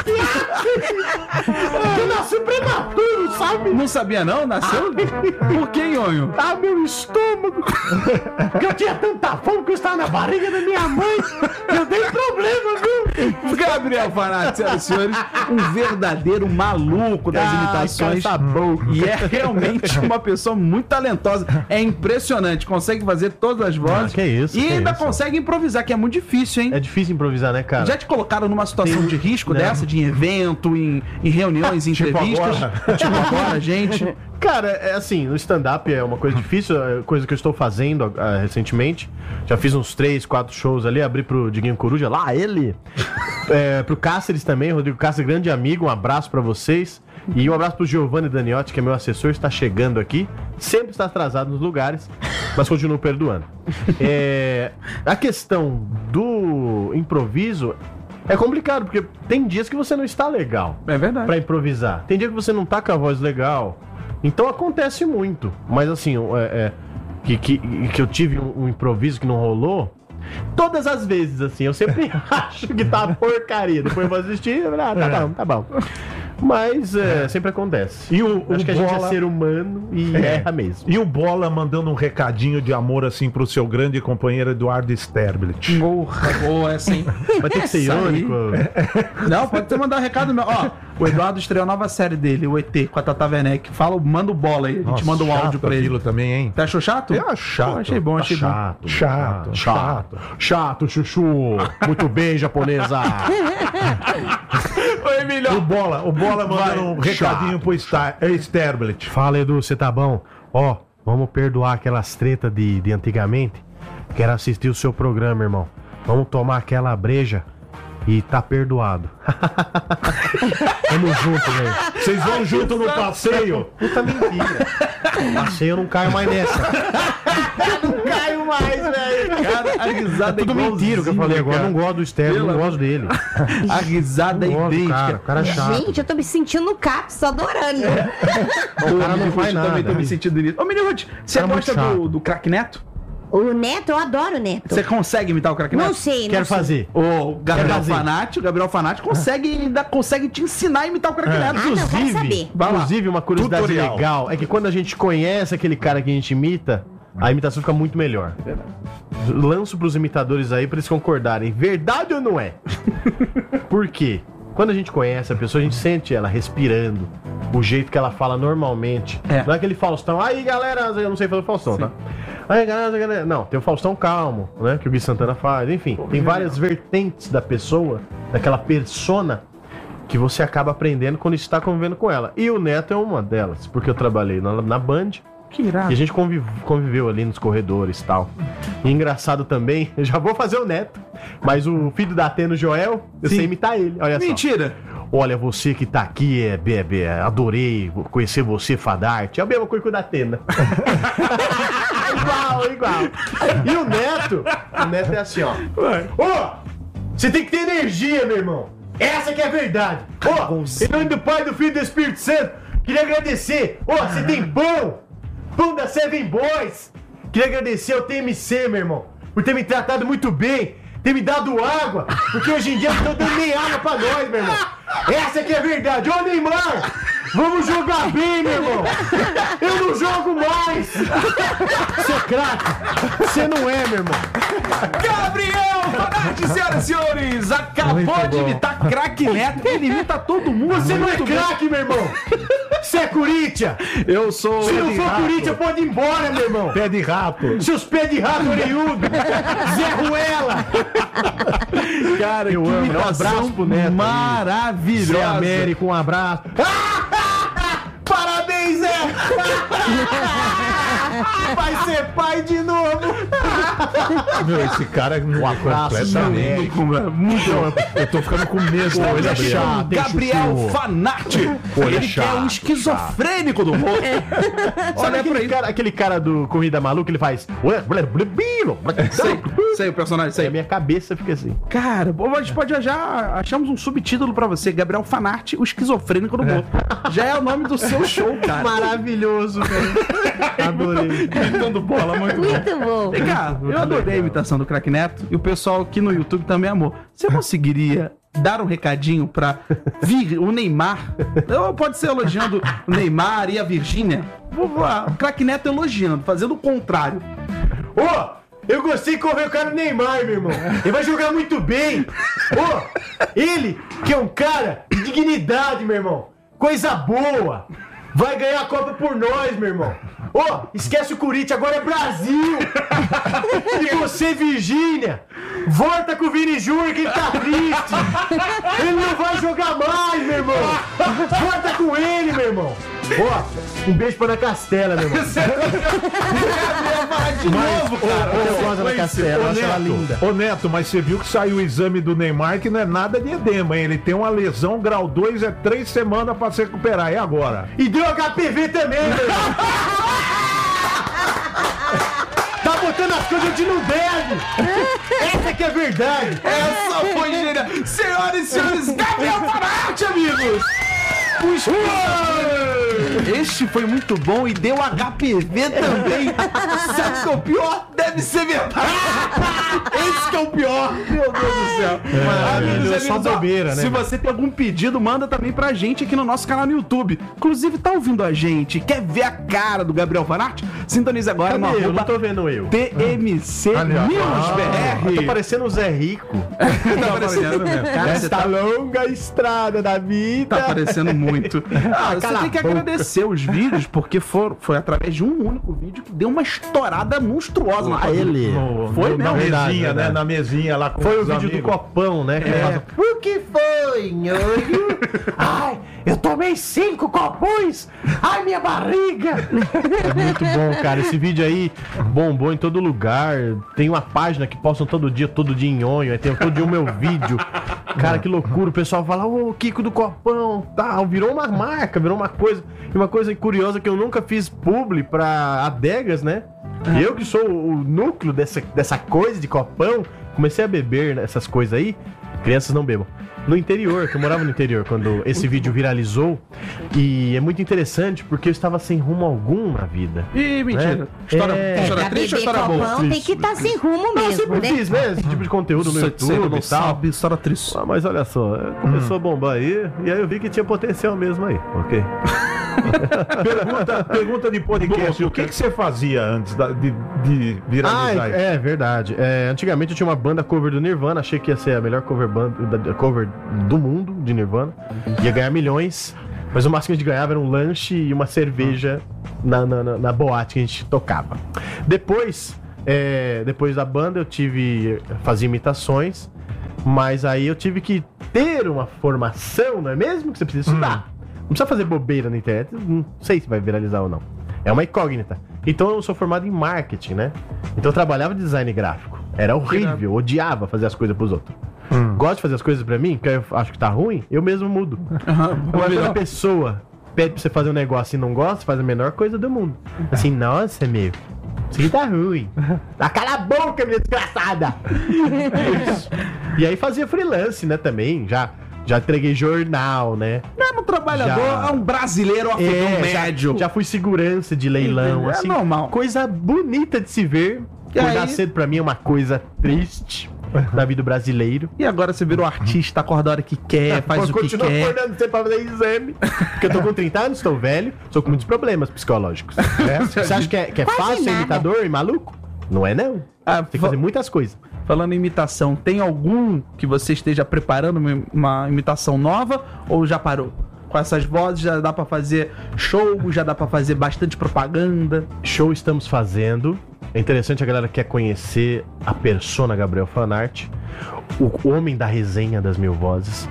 [SPEAKER 6] isso. Eu nasci prematuro, sabe?
[SPEAKER 2] Não sabia não? Nasceu? Por que, Nhonho?
[SPEAKER 6] Ah, meu estômago! Porque eu tinha tanta fome que eu estava na barriga da minha mãe. Eu dei problema, viu?
[SPEAKER 2] Gabriel Fanart, senhoras e senhores, um verdadeiro maluco das
[SPEAKER 1] Ai,
[SPEAKER 2] imitações.
[SPEAKER 1] cara, tá bom.
[SPEAKER 2] E é realmente uma pessoa muito talentosa. É impressionante, consegue fazer todas as vozes.
[SPEAKER 1] Ah, que isso,
[SPEAKER 2] E
[SPEAKER 1] que
[SPEAKER 2] ainda
[SPEAKER 1] isso.
[SPEAKER 2] consegue improvisar, que é muito difícil, hein?
[SPEAKER 1] É difícil improvisar, né, cara?
[SPEAKER 2] Já te colocaram numa situação de risco
[SPEAKER 1] Não.
[SPEAKER 2] dessa, de evento, em, em reuniões, em
[SPEAKER 3] Tipo
[SPEAKER 2] entrevistas?
[SPEAKER 3] agora.
[SPEAKER 2] Tipo agora, gente.
[SPEAKER 1] Cara, é assim, no stand-up é uma coisa difícil, é coisa que eu estou fazendo ah, recentemente. Já fiz uns três, quatro shows ali, abri pro Diguinho Coruja, lá ele. É, pro Cáceres também, Rodrigo Cáceres, grande amigo, um abraço pra vocês. E um abraço pro Giovanni Daniotti, que é meu assessor, está chegando aqui. Sempre está atrasado nos lugares, mas continuo perdoando. É, a questão do improviso é complicado, porque tem dias que você não está legal
[SPEAKER 2] É verdade.
[SPEAKER 1] pra improvisar. Tem dia que você não tá com a voz legal. Então acontece muito. Mas assim, é, é, que, que, que eu tive um, um improviso que não rolou. Todas as vezes, assim, eu sempre acho que tá uma porcaria. Depois eu vou assistir, ah, tá bom, tá bom. Mas é, sempre acontece.
[SPEAKER 3] E o,
[SPEAKER 1] Acho
[SPEAKER 3] o
[SPEAKER 1] que a gente é
[SPEAKER 3] Bola...
[SPEAKER 1] ser humano e
[SPEAKER 3] É.
[SPEAKER 1] erra mesmo.
[SPEAKER 3] E o Bola mandando um recadinho de amor assim pro seu grande companheiro Eduardo Sterblit.
[SPEAKER 2] Porra, boa essa, hein?
[SPEAKER 1] Vai ter que ser
[SPEAKER 2] Essa aí.
[SPEAKER 1] irônico.
[SPEAKER 2] Não, pode ter mandado um recado meu. Ó, o Eduardo estreou a nova série dele, o E T, com a Tata Werneck. Fala, manda o bola aí. A gente
[SPEAKER 3] Nossa,
[SPEAKER 2] manda um
[SPEAKER 3] chato
[SPEAKER 2] áudio pra ele.
[SPEAKER 3] aquilo também, hein?
[SPEAKER 2] Você achou chato?
[SPEAKER 3] Eu acho chato.
[SPEAKER 2] Pô, achei bom,
[SPEAKER 3] Tá
[SPEAKER 2] achei bom.
[SPEAKER 3] chato, chato, chato.
[SPEAKER 1] Chato, chuchu. Muito bem, japonesa.
[SPEAKER 2] Oi, Emílio.
[SPEAKER 3] O Bola, o Bola mandando um recadinho pro Star, é, Sterblit.
[SPEAKER 1] Fala, Edu, você tá bom? Ó, vamos perdoar aquelas tretas de, de antigamente. Quero assistir o seu programa, irmão. Vamos tomar aquela breja e tá perdoado. Tamo junto, velho.
[SPEAKER 3] Vocês vão junto no passeio?
[SPEAKER 1] Puta mentira. Passeio eu não caio mais nessa. Não caio mais, velho.
[SPEAKER 2] Cara, a risada
[SPEAKER 1] É tudo mentira o que eu falei agora. Eu não gosto do Sterling,
[SPEAKER 2] Pelo
[SPEAKER 1] não gosto dele.
[SPEAKER 2] A risada é
[SPEAKER 1] Não gosto do
[SPEAKER 2] idêntica.
[SPEAKER 1] cara, o cara é chato.
[SPEAKER 4] Gente, eu tô me sentindo no CAPS, adorando.
[SPEAKER 1] O cara não faz
[SPEAKER 2] Eu
[SPEAKER 1] nada.
[SPEAKER 2] também tô me sentindo nisso. Ô, Menino Ruth, você
[SPEAKER 1] Cara, muito
[SPEAKER 2] gosta do,
[SPEAKER 1] chato.
[SPEAKER 2] do Crack Neto?
[SPEAKER 4] O Neto, eu adoro o Neto.
[SPEAKER 2] Você consegue imitar o Crack Neto?
[SPEAKER 4] Não sei, não
[SPEAKER 1] Quero
[SPEAKER 4] sei.
[SPEAKER 1] fazer.
[SPEAKER 2] O Gabriel
[SPEAKER 1] Quero fazer.
[SPEAKER 2] Fanati, o Gabriel Fanati consegue, ainda consegue te ensinar a imitar o Crack Neto.
[SPEAKER 4] Ah, não, quero
[SPEAKER 1] Inclusive,
[SPEAKER 4] saber.
[SPEAKER 2] Vai lá.
[SPEAKER 1] inclusive, uma curiosidade
[SPEAKER 3] Tutorial.
[SPEAKER 1] legal é que quando a gente conhece aquele cara que a gente imita, a imitação fica muito melhor. Lanço pros imitadores aí pra eles concordarem. Verdade ou não é? Por quê? Quando a gente conhece a pessoa, a gente sente ela respirando, o jeito que ela fala normalmente.
[SPEAKER 2] É.
[SPEAKER 1] Não é aquele Faustão, aí galera, eu não sei fazer o Faustão,
[SPEAKER 2] Sim.
[SPEAKER 1] tá? Aí galera, galera, não, tem o Faustão calmo, né? Que o Gui Santana faz, enfim, tem várias vertentes da pessoa, daquela persona, que você acaba aprendendo quando está convivendo com ela. E o Neto é uma delas, porque eu trabalhei na, na Band.
[SPEAKER 2] Que irado.
[SPEAKER 1] E a gente conviv- conviveu ali nos corredores e tal. E engraçado também, eu já vou fazer o Neto, mas o filho da Atena, o Joel, eu
[SPEAKER 2] Sim.
[SPEAKER 1] sei imitar ele. Olha só.
[SPEAKER 2] Mentira.
[SPEAKER 1] Olha, você que tá aqui, é, é, é, adorei conhecer você, Fadarte. É a mesma coisa que o da Atena. igual, igual. E o Neto, o Neto é assim, ó. Ô, você tem que ter energia, meu irmão. Essa que é a verdade. Ó, em nome do Pai, do Filho e do Espírito Santo, queria agradecer. Ó, você tem pão. Pão da Seven Boys. Queria agradecer ao T M C, meu irmão, por ter me tratado muito bem, ter me dado água, porque hoje em dia não estão dando nem água pra nós, meu irmão. Essa que é a verdade. Ô, Neymar, vamos jogar bem, meu irmão. Eu não jogo mais. Você é craque. Você não é, meu irmão.
[SPEAKER 2] Gabriel Fanatti, senhoras e senhores, acabou de imitar craque Neto. Ele imita todo mundo.
[SPEAKER 1] Você não é
[SPEAKER 2] muito bem.
[SPEAKER 1] craque, meu irmão. Você é Corinthians.
[SPEAKER 2] Eu sou.
[SPEAKER 1] Se não
[SPEAKER 3] de
[SPEAKER 1] for
[SPEAKER 3] rato.
[SPEAKER 1] Corinthians, pode ir embora, meu irmão.
[SPEAKER 3] Pé de rato.
[SPEAKER 1] Seus pés de rato orelhudo. Zé Ruela.
[SPEAKER 2] Cara,
[SPEAKER 1] Eu
[SPEAKER 2] que
[SPEAKER 1] amo.
[SPEAKER 2] imitação
[SPEAKER 1] Um abraço pro Neto aí.
[SPEAKER 2] maravilhosa.
[SPEAKER 1] Zé Américo, um abraço. Parabéns, Zé. Vai ser pai de novo.
[SPEAKER 3] Meu, esse cara é
[SPEAKER 1] Um abraço,
[SPEAKER 3] completamente.
[SPEAKER 2] Muito
[SPEAKER 3] Eu tô ficando com medo
[SPEAKER 1] Olha,
[SPEAKER 3] hoje, Gabriel.
[SPEAKER 1] chato. tem
[SPEAKER 2] Gabriel
[SPEAKER 1] chuchu.
[SPEAKER 2] Fanatti.
[SPEAKER 3] Olha,
[SPEAKER 2] Ele
[SPEAKER 3] chato,
[SPEAKER 2] quer um esquizofrênico do humor.
[SPEAKER 1] Sabe
[SPEAKER 2] Olha pra
[SPEAKER 1] aquele
[SPEAKER 2] ele.
[SPEAKER 1] cara, aquele cara do Corrida Maluca, ele faz...
[SPEAKER 2] Sei, sei o personagem,
[SPEAKER 1] Aí
[SPEAKER 2] sei.
[SPEAKER 1] a minha cabeça fica assim.
[SPEAKER 2] Cara, bom, a gente pode já, já achamos um subtítulo pra você, Gabriel Fanatti, o esquizofrênico do humor. Já é o nome do seu show, cara.
[SPEAKER 1] Maravilhoso, velho. Adorei.
[SPEAKER 2] Gritando bola, muito bom.
[SPEAKER 4] Muito bom.
[SPEAKER 2] Vem cá, eu adorei a imitação do Craque Neto e o pessoal aqui no YouTube também amou. Você conseguiria dar um recadinho pra vir o Neymar? Ou pode ser elogiando o Neymar e a Virgínia? Vamos lá, o Craque Neto elogiando, fazendo o contrário.
[SPEAKER 1] Ô, eu gostei de correr o cara do Neymar, meu irmão. Ele vai jogar muito bem. Ô, ele, que é um cara de dignidade, meu irmão. Coisa boa. Vai ganhar a Copa por nós, meu irmão. Ô, esquece o Corinthians, agora é Brasil. E você, Virgínia, volta com o Vini Júnior que ele tá triste. Ele não vai jogar mais, meu irmão. Volta com ele, meu irmão. Ó, um beijo pra Ana Castela, meu irmão.
[SPEAKER 2] De novo, cara.
[SPEAKER 1] Eu gosto da Ana Castela, eu acho ela linda.
[SPEAKER 3] Ô Neto, mas você viu que saiu o exame do Neymar que não é nada de edema, hein? Ele tem uma lesão grau dois, é três semanas pra se recuperar. E agora?
[SPEAKER 1] E deu H P V também, meu irmão. Tá botando as coisas onde não deve. Essa que é verdade.
[SPEAKER 2] Essa foi genial. Senhoras e senhores, Gabriel Fanatti, amigos. Este foi muito bom e deu H P V também. Sabe o que é o pior? Deve ser verdade. Esse que é o pior. Meu Deus do céu.
[SPEAKER 1] Maravilhoso,
[SPEAKER 2] Amigos,
[SPEAKER 1] só
[SPEAKER 2] amigos, ó,
[SPEAKER 1] bobeira, né,
[SPEAKER 2] Se
[SPEAKER 1] mano?
[SPEAKER 2] você tem algum pedido, manda também pra gente aqui no nosso canal no YouTube. Inclusive, tá ouvindo a gente? Quer ver a cara do Gabriel Fanatti? Sintonize agora no
[SPEAKER 1] Cadê eu?
[SPEAKER 2] arroba
[SPEAKER 1] Não tô vendo eu.
[SPEAKER 2] T M C
[SPEAKER 3] Ali, ó.
[SPEAKER 2] News B
[SPEAKER 1] Eu tô
[SPEAKER 2] R.
[SPEAKER 1] parecendo o Zé Rico.
[SPEAKER 2] Tá parecendo mesmo. Cara, você
[SPEAKER 1] Esta
[SPEAKER 2] tá
[SPEAKER 1] longa estrada da vida.
[SPEAKER 2] Tá aparecendo muito. Ah, você
[SPEAKER 1] cala
[SPEAKER 2] tem que
[SPEAKER 1] a boca.
[SPEAKER 2] agradecer os vídeos, porque for, foi através de um único vídeo que deu uma estourada monstruosa na
[SPEAKER 1] Ah,
[SPEAKER 2] tua vida.
[SPEAKER 1] ele.
[SPEAKER 2] Foi
[SPEAKER 3] na
[SPEAKER 2] mesmo?
[SPEAKER 3] mesinha,
[SPEAKER 1] Verdade,
[SPEAKER 3] né?
[SPEAKER 1] verdade.
[SPEAKER 3] Na mesinha lá com
[SPEAKER 1] Foi o
[SPEAKER 3] os
[SPEAKER 1] vídeo
[SPEAKER 3] amigos.
[SPEAKER 1] do copão, né? Que ele faz o-
[SPEAKER 5] O que foi, nhonho?
[SPEAKER 6] Ai, eu tomei cinco copões. Ai, minha barriga.
[SPEAKER 1] É muito bom, cara. Esse vídeo aí bombou em todo lugar. Tem uma página que postam todo dia, todo dia em onho. Aí tem todo dia o meu vídeo. Cara, que loucura. O pessoal fala, ô, Kiko do Copão, tal. Virou uma marca, virou uma coisa. E uma coisa curiosa que eu nunca fiz publi pra adegas, né? Eu que sou o núcleo dessa, dessa coisa de copão, comecei a beber essas coisas aí. Crianças não bebam. No interior, que eu morava no interior quando esse vídeo viralizou. E é muito interessante porque eu estava sem rumo algum na vida.
[SPEAKER 2] Ih, mentira.
[SPEAKER 1] É.
[SPEAKER 2] História,
[SPEAKER 1] É,
[SPEAKER 2] história
[SPEAKER 4] Pra
[SPEAKER 2] triste ou
[SPEAKER 4] beber
[SPEAKER 2] história boa?
[SPEAKER 4] copão tem que estar sem rumo
[SPEAKER 1] Eu
[SPEAKER 4] mesmo,
[SPEAKER 1] sempre
[SPEAKER 4] né?
[SPEAKER 1] fiz, né? Esse tipo de conteúdo no
[SPEAKER 2] Você- você
[SPEAKER 1] YouTube
[SPEAKER 2] não
[SPEAKER 1] e tal.
[SPEAKER 2] sabe, história triste.
[SPEAKER 1] Ah, mas olha só, começou a bombar aí, e aí eu vi que tinha potencial mesmo aí, ok?
[SPEAKER 3] Pergunta, pergunta de podcast. O que, que você fazia antes da- de, de
[SPEAKER 1] Ah,
[SPEAKER 3] viralizar isso?
[SPEAKER 1] é verdade. É, antigamente eu tinha uma banda cover do Nirvana, achei que ia ser a melhor cover, banda, da- cover do mundo de Nirvana. Ia ganhar milhões. Mas o máximo que a gente ganhava era um lanche e uma cerveja na, na, na, na boate que a gente tocava. Depois, é, depois da banda, eu tive... Fazia imitações, mas aí eu tive que ter uma formação, não é mesmo? Que você precisa estudar. Hum. Não precisa fazer bobeira na internet, não sei se vai viralizar ou não. É uma incógnita. Então eu sou formado em marketing, né? Então eu trabalhava de design gráfico. Era horrível, eu odiava fazer as coisas pros outros. Hum. Gosto de fazer as coisas pra mim, que eu acho que tá ruim, eu mesmo mudo. Uhum. Quando a pessoa pede pra você fazer um negócio e não gosta, faz a menor coisa do mundo. Assim, nossa, meu, isso aqui tá ruim. Tá, cala a boca, minha desgraçada! Isso. E aí fazia freelance, né, também, já... Já entreguei jornal, né?
[SPEAKER 2] Não é um trabalhador, já... é um brasileiro afegão é, médio.
[SPEAKER 1] Já, já fui segurança de leilão, é, assim. É normal. Coisa bonita de se ver. Acordar cedo pra mim é uma coisa triste da vida do brasileiro.
[SPEAKER 2] E agora você virou artista, acorda a hora que quer, faz o que quer.
[SPEAKER 1] Continua acordando sempre pra fazer exame. Porque eu tô com trinta anos, estou velho, sou com muitos problemas psicológicos. É? Você acha que é, que é fácil ser imitador e maluco? Não é, não. Ah, tem que fazer muitas coisas.
[SPEAKER 2] Falando em imitação, tem algum que você esteja preparando uma, uma imitação nova ou já parou? Com essas vozes já dá pra fazer show, já dá pra fazer bastante propaganda?
[SPEAKER 1] Show estamos fazendo. É interessante, a galera quer conhecer a persona Gabriel Fanart, o homem da resenha das mil vozes.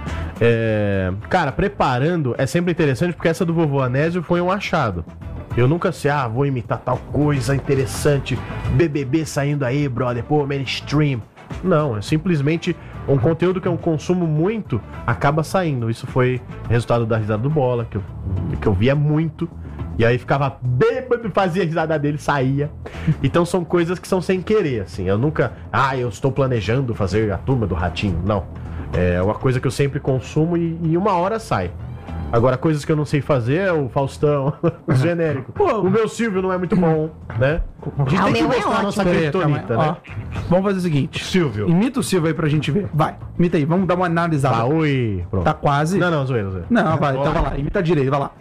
[SPEAKER 1] É... Cara, preparando é sempre interessante porque essa do Vovô Anésio foi um achado. Eu nunca sei, ah, vou imitar tal coisa interessante, B B B saindo aí, brother, pô, mainstream. Não, é simplesmente um conteúdo que eu consumo muito, acaba saindo. Isso foi resultado da risada do Bola, que eu, que eu via muito. E aí ficava bêbado, fazia a risada dele, saía. Então são coisas que são sem querer, assim. Eu nunca, ah, eu estou planejando fazer a Turma do Ratinho. Não, é uma coisa que eu sempre consumo e em uma hora sai. Agora, coisas que eu não sei fazer é o Faustão, o genérico. Pô, o meu Silvio não é muito bom, né? A gente ah, tem que mostrar é a nossa criptonita, né?
[SPEAKER 2] Ó, vamos fazer o seguinte.
[SPEAKER 1] Silvio.
[SPEAKER 2] Imita o Silvio aí pra gente ver. Vai, imita aí, vamos dar uma analisada.
[SPEAKER 1] Tá, oi.
[SPEAKER 2] Pronto. Tá quase.
[SPEAKER 1] Não, não, zoeira, zoeira.
[SPEAKER 2] Não, vai, então vai lá, imita direito, vai lá.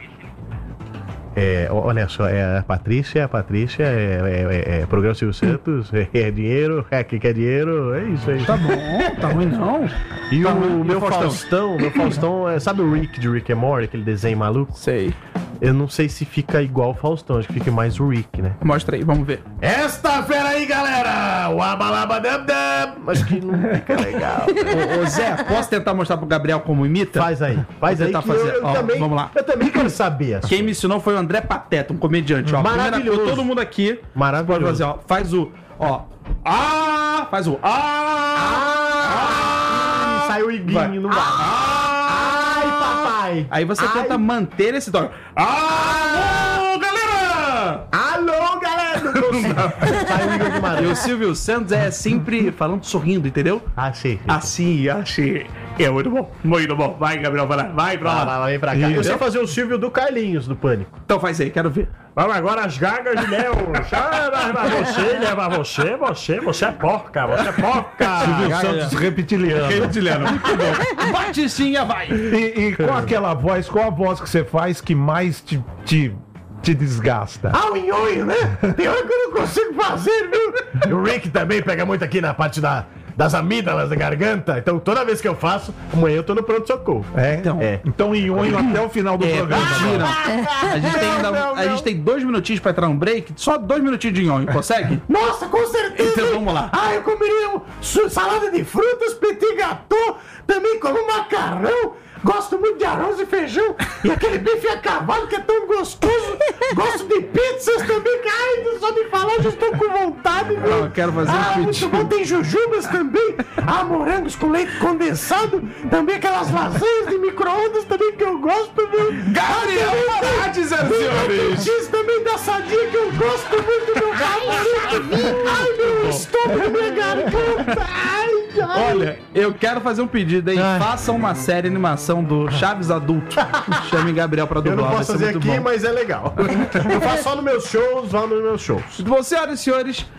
[SPEAKER 1] É, olha só, é a Patrícia, a Patrícia, é, é, é, é programa Silvio Santos, é, é dinheiro, é que quer dinheiro, é isso aí.
[SPEAKER 2] Tá bom, tá ruim não.
[SPEAKER 1] E tá o ruim. meu Faustão, Faustão meu Faustão, é, sabe o Rick de Rick and Morty, aquele desenho maluco?
[SPEAKER 2] Sei.
[SPEAKER 1] Eu não sei se fica igual o Faustão, acho que fica mais o Rick, né?
[SPEAKER 2] Mostra aí, vamos ver.
[SPEAKER 1] Esta fera aí, galera! O abalaba dam dam! Acho que não fica legal.
[SPEAKER 2] ô, ô Zé, posso tentar mostrar pro Gabriel como imita?
[SPEAKER 1] Faz aí, faz aí.
[SPEAKER 2] Fazer.
[SPEAKER 1] Eu, eu
[SPEAKER 2] ó,
[SPEAKER 1] também,
[SPEAKER 2] vamos lá.
[SPEAKER 1] Eu também quero saber.
[SPEAKER 2] Quem me ensinou foi o André Pateta, um comediante, ó.
[SPEAKER 1] Maravilhoso.
[SPEAKER 2] Primeira, todo mundo aqui.
[SPEAKER 1] Maravilhoso.
[SPEAKER 2] Pode fazer, ó. Faz o, ó. Ah! Faz o ah!
[SPEAKER 1] Ah! Sai o iguinho no ar. Ai, papai!
[SPEAKER 2] Aí você Ai. tenta manter esse toque. Alô, galera!
[SPEAKER 1] Alô, galera! Sai o Igor de Maria.
[SPEAKER 2] E o Silvio Santos é sempre falando, sorrindo, entendeu?
[SPEAKER 1] Ah, sim.
[SPEAKER 2] Assim, assim. É muito bom, muito bom. Vai, Gabriel, vai lá. Vai pra lá.
[SPEAKER 1] Vai, vai, vem pra cá. Entendeu? Eu sei fazer o Silvio do Carlinhos, do Pânico.
[SPEAKER 2] Então faz aí, quero ver.
[SPEAKER 3] Vamos agora as gagas de mel. Você, leva você, você, você é porca, você é porca.
[SPEAKER 1] Silvio Santos reptiliano.
[SPEAKER 3] Reptiliano, muito bom.
[SPEAKER 2] Baticinha, vai.
[SPEAKER 3] E, e qual aquela voz, qual a voz que você faz que mais te... te... te desgasta?
[SPEAKER 1] Ah, o nhonho, né? Tem hora que eu não consigo fazer, viu? O Rick também pega muito aqui na parte da, das amígdalas da garganta. Então, toda vez que eu faço, amanhã eu tô no pronto-socorro.
[SPEAKER 3] É? Então,
[SPEAKER 1] é.
[SPEAKER 3] Então nhonho até o final do
[SPEAKER 2] é,
[SPEAKER 3] programa.
[SPEAKER 2] Mentira. A gente tem ainda, não, não, a gente tem dois minutinhos pra entrar um break. Só dois minutinhos de nhonho, consegue?
[SPEAKER 1] Nossa, com certeza!
[SPEAKER 2] Então vamos lá.
[SPEAKER 1] Ah, eu comeria um, salada de frutas, petit gâteau, também como macarrão. Gosto muito de arroz e feijão e aquele bife a cavalo que é tão gostoso. Gosto de pizzas também, que ai, só de falar já estou com vontade, viu?
[SPEAKER 2] Eu quero fazer
[SPEAKER 1] ah,
[SPEAKER 2] um
[SPEAKER 1] muito bom, tem jujubas também. Ah, morangos com leite condensado. Também aquelas lasanhas de micro-ondas também que eu gosto, viu?
[SPEAKER 2] Gabriel Fanart, senhores!
[SPEAKER 1] X também da Sadia que eu gosto muito, meu favorito. Ai, meu estômago, minha garganta. Ai, ai.
[SPEAKER 2] Olha, eu quero fazer um pedido aí. Ai. Faça uma série animação do Chaves Adulto. Chame Gabriel pra dublar.
[SPEAKER 1] Eu não posso fazer aqui, bom. Mas é legal. Eu faço só nos meus shows, vá nos meus shows.
[SPEAKER 2] Bom, senhoras e senhores,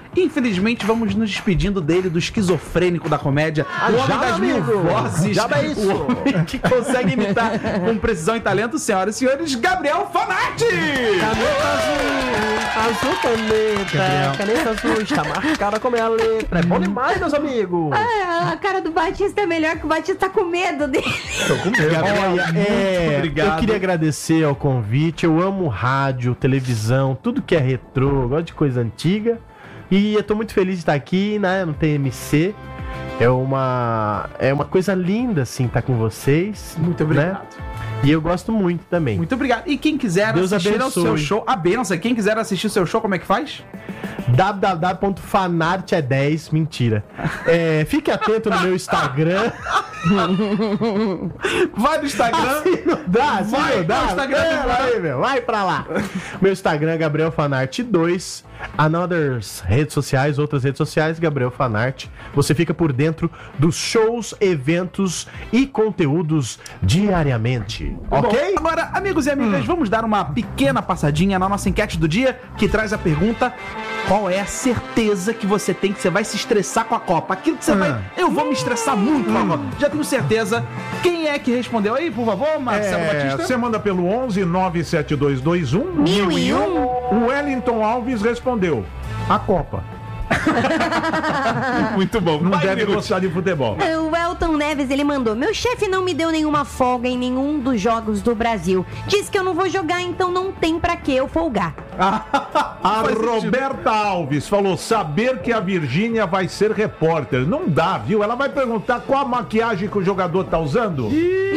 [SPEAKER 2] Infelizmente, vamos nos despedindo dele, do esquizofrênico da comédia, o homem
[SPEAKER 5] já,
[SPEAKER 2] das mil
[SPEAKER 5] amigo.
[SPEAKER 2] vozes,
[SPEAKER 5] Já é isso.
[SPEAKER 2] o homem que consegue imitar com precisão e talento, senhoras e senhores, Gabriel Fanatti!
[SPEAKER 5] Caneta azul, azul caneta,
[SPEAKER 2] Gabriel.
[SPEAKER 5] caneta azul, está marcada como é a letra. É bom demais, meus amigos.
[SPEAKER 4] Ah, a cara do Batista é melhor que o Batista tá com medo dele.
[SPEAKER 3] Tô com medo.
[SPEAKER 1] Olha, é,
[SPEAKER 2] obrigado.
[SPEAKER 1] eu queria agradecer ao convite. Eu amo rádio, televisão, tudo que é retrô, eu gosto de coisa antiga. E eu tô muito feliz de estar aqui, né, no T M C. É uma, é uma coisa linda, assim, estar com vocês.
[SPEAKER 2] Muito obrigado.
[SPEAKER 1] Né? E eu gosto muito também.
[SPEAKER 2] Muito obrigado. E quem quiser
[SPEAKER 1] Deus
[SPEAKER 2] assistir ao
[SPEAKER 1] abençoe.
[SPEAKER 2] seu show, a benção, quem quiser assistir o seu show, como é que faz?
[SPEAKER 1] w w w ponto fanart é dez, mentira. É, fique atento no meu Instagram.
[SPEAKER 2] Vai no Instagram.
[SPEAKER 1] Assim não dá, assim
[SPEAKER 2] Vai
[SPEAKER 1] não dá.
[SPEAKER 2] pro Instagram do
[SPEAKER 1] Pera
[SPEAKER 2] Gabriel.
[SPEAKER 1] aí, meu, vai pra lá. Meu Instagram é Gabriel Fanart dois. Another redes sociais, outras redes sociais, Gabriel Fanart. Você fica por dentro dos shows, eventos e conteúdos diariamente. Ok?
[SPEAKER 2] Bom, agora, amigos e amigas, vamos dar uma pequena passadinha na nossa enquete do dia, que traz a pergunta: qual é a certeza que você tem que você vai se estressar com a Copa? Aquilo que você vai... Eu vou me estressar muito com a Copa. Já tenho certeza. Quem é que respondeu aí, por favor, Marcelo
[SPEAKER 3] É,
[SPEAKER 2] Batista?
[SPEAKER 3] você manda pelo onze nove sete dois dois um
[SPEAKER 4] Mil e um.
[SPEAKER 3] O Wellington Alves respondeu: a Copa.
[SPEAKER 2] Muito bom.
[SPEAKER 3] Não
[SPEAKER 2] Vai,
[SPEAKER 3] deve
[SPEAKER 2] Minuto.
[SPEAKER 3] gostar de futebol.
[SPEAKER 4] O Elton Neves, ele mandou: meu chefe não me deu nenhuma folga em nenhum dos jogos do Brasil. Diz que eu não vou jogar, então não tem pra que eu folgar.
[SPEAKER 3] A
[SPEAKER 2] Faz sentido.
[SPEAKER 3] Roberta Alves falou: saber que a Virgínia vai ser repórter. Não dá, viu? Ela vai perguntar qual a maquiagem que o jogador tá usando.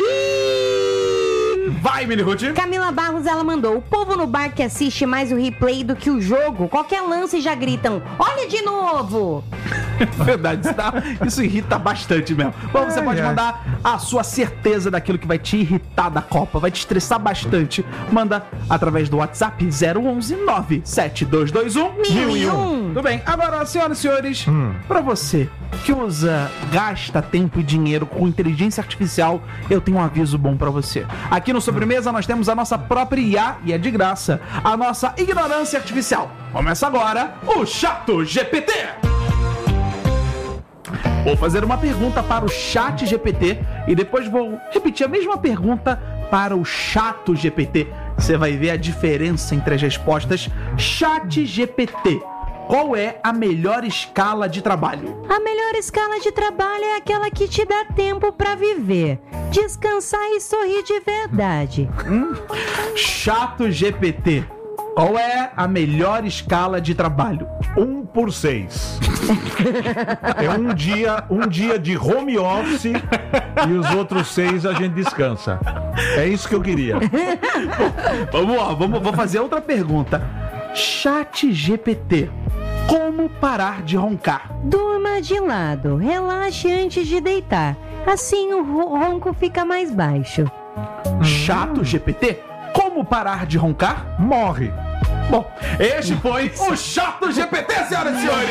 [SPEAKER 2] Vai, Miniruti.
[SPEAKER 4] Camila Barros, ela mandou: o povo no bar que assiste mais o replay do que o jogo, qualquer lance já gritam: olha de novo!
[SPEAKER 2] Verdade, isso, dá- isso irrita bastante mesmo. Bom, você
[SPEAKER 3] Ai,
[SPEAKER 2] pode
[SPEAKER 3] ai.
[SPEAKER 2] mandar a sua certeza daquilo que vai te irritar da Copa, vai te estressar bastante. Manda através do WhatsApp zero onze nove sete dois dois um
[SPEAKER 4] Mil e um.
[SPEAKER 2] Tudo bem, agora, senhoras e senhores,
[SPEAKER 3] Hum.
[SPEAKER 2] pra você que usa, gasta tempo e dinheiro com inteligência artificial, eu tenho um aviso bom pra você. Aqui no Sobremesa nós temos a nossa própria I A, e é de graça, a nossa ignorância artificial. Começa agora o Chato G P T. Vou fazer uma pergunta para o Chat G P T e depois vou repetir a mesma pergunta para o Chato G P T. Você vai ver a diferença entre as respostas. Chat G P T, qual é a melhor escala de trabalho?
[SPEAKER 4] A melhor escala de trabalho é aquela que te dá tempo pra viver, descansar e sorrir de verdade.
[SPEAKER 2] Chato G P T, qual é a melhor escala de trabalho?
[SPEAKER 3] Um por seis. É um dia, um dia de home office e os outros seis a gente descansa. É isso que eu queria.
[SPEAKER 2] Vamos lá, vamos, vou fazer outra pergunta. Chat G P T, como parar de roncar?
[SPEAKER 4] Durma de lado, relaxe antes de deitar. Assim o ro- ronco fica mais baixo.
[SPEAKER 2] Chato G P T, como parar de roncar?
[SPEAKER 3] Morre.
[SPEAKER 2] Bom, este foi o Chato G P T, senhoras e senhores!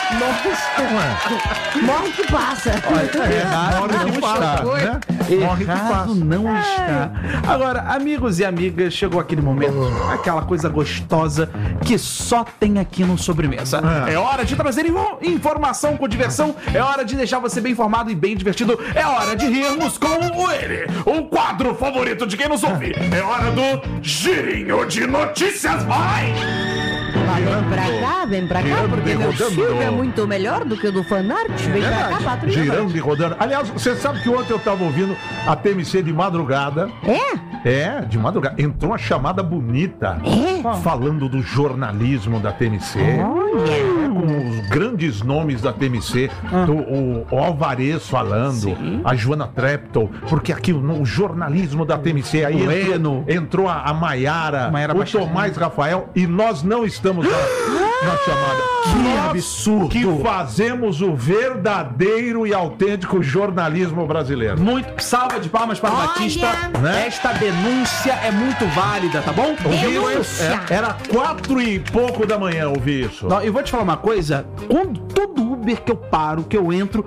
[SPEAKER 4] Morre que passa.
[SPEAKER 2] Errado
[SPEAKER 3] Morre que
[SPEAKER 2] não
[SPEAKER 3] passa,
[SPEAKER 2] está.
[SPEAKER 3] né? Morre que
[SPEAKER 2] Errado
[SPEAKER 3] passa.
[SPEAKER 2] não está. Agora, amigos e amigas, chegou aquele momento, aquela coisa gostosa que só tem aqui no Sobremesa.
[SPEAKER 3] É.
[SPEAKER 2] É hora de trazer info- informação com diversão, é hora de deixar você bem informado e bem divertido, é hora de rirmos com o ele, o quadro favorito de quem nos ouve. É hora do Girinho de Notícias, vai!
[SPEAKER 7] Vem pra cá, vem pra cá,
[SPEAKER 3] Girando
[SPEAKER 7] porque
[SPEAKER 3] e
[SPEAKER 7] meu
[SPEAKER 3] rodando.
[SPEAKER 7] Silvio é muito melhor do que o do Fanart. Vem pra cá, patrulha.
[SPEAKER 3] Girando e rodando. Aliás, você sabe que ontem eu tava ouvindo a T M C de madrugada.
[SPEAKER 4] É?
[SPEAKER 3] É, de madrugada. Entrou uma chamada bonita.
[SPEAKER 4] É?
[SPEAKER 3] Falando do jornalismo da T M C. É, com os grandes nomes da T M C. do- o, o Alvarez falando. A Joana Treptow. Porque aqui o, o jornalismo da T M C. Aí
[SPEAKER 2] O
[SPEAKER 3] entrou,
[SPEAKER 2] Eno.
[SPEAKER 3] entrou a, a Maiara,
[SPEAKER 2] Maiara
[SPEAKER 3] o
[SPEAKER 2] Baixarinho.
[SPEAKER 3] Tomás Rafael. E nós não estamos na, na chamada.
[SPEAKER 2] Que
[SPEAKER 3] Nós
[SPEAKER 2] absurdo.
[SPEAKER 3] Que fazemos o verdadeiro e autêntico jornalismo brasileiro.
[SPEAKER 2] Muito salva de palmas para o
[SPEAKER 4] Olha,
[SPEAKER 2] Batista.
[SPEAKER 3] né?
[SPEAKER 2] Esta denúncia é muito válida, tá bom?
[SPEAKER 4] Denúncia.
[SPEAKER 3] É, era quatro e pouco da manhã ouvir isso.
[SPEAKER 2] Não, eu vou te falar uma coisa. Quando todo Uber que eu paro, que eu entro, todo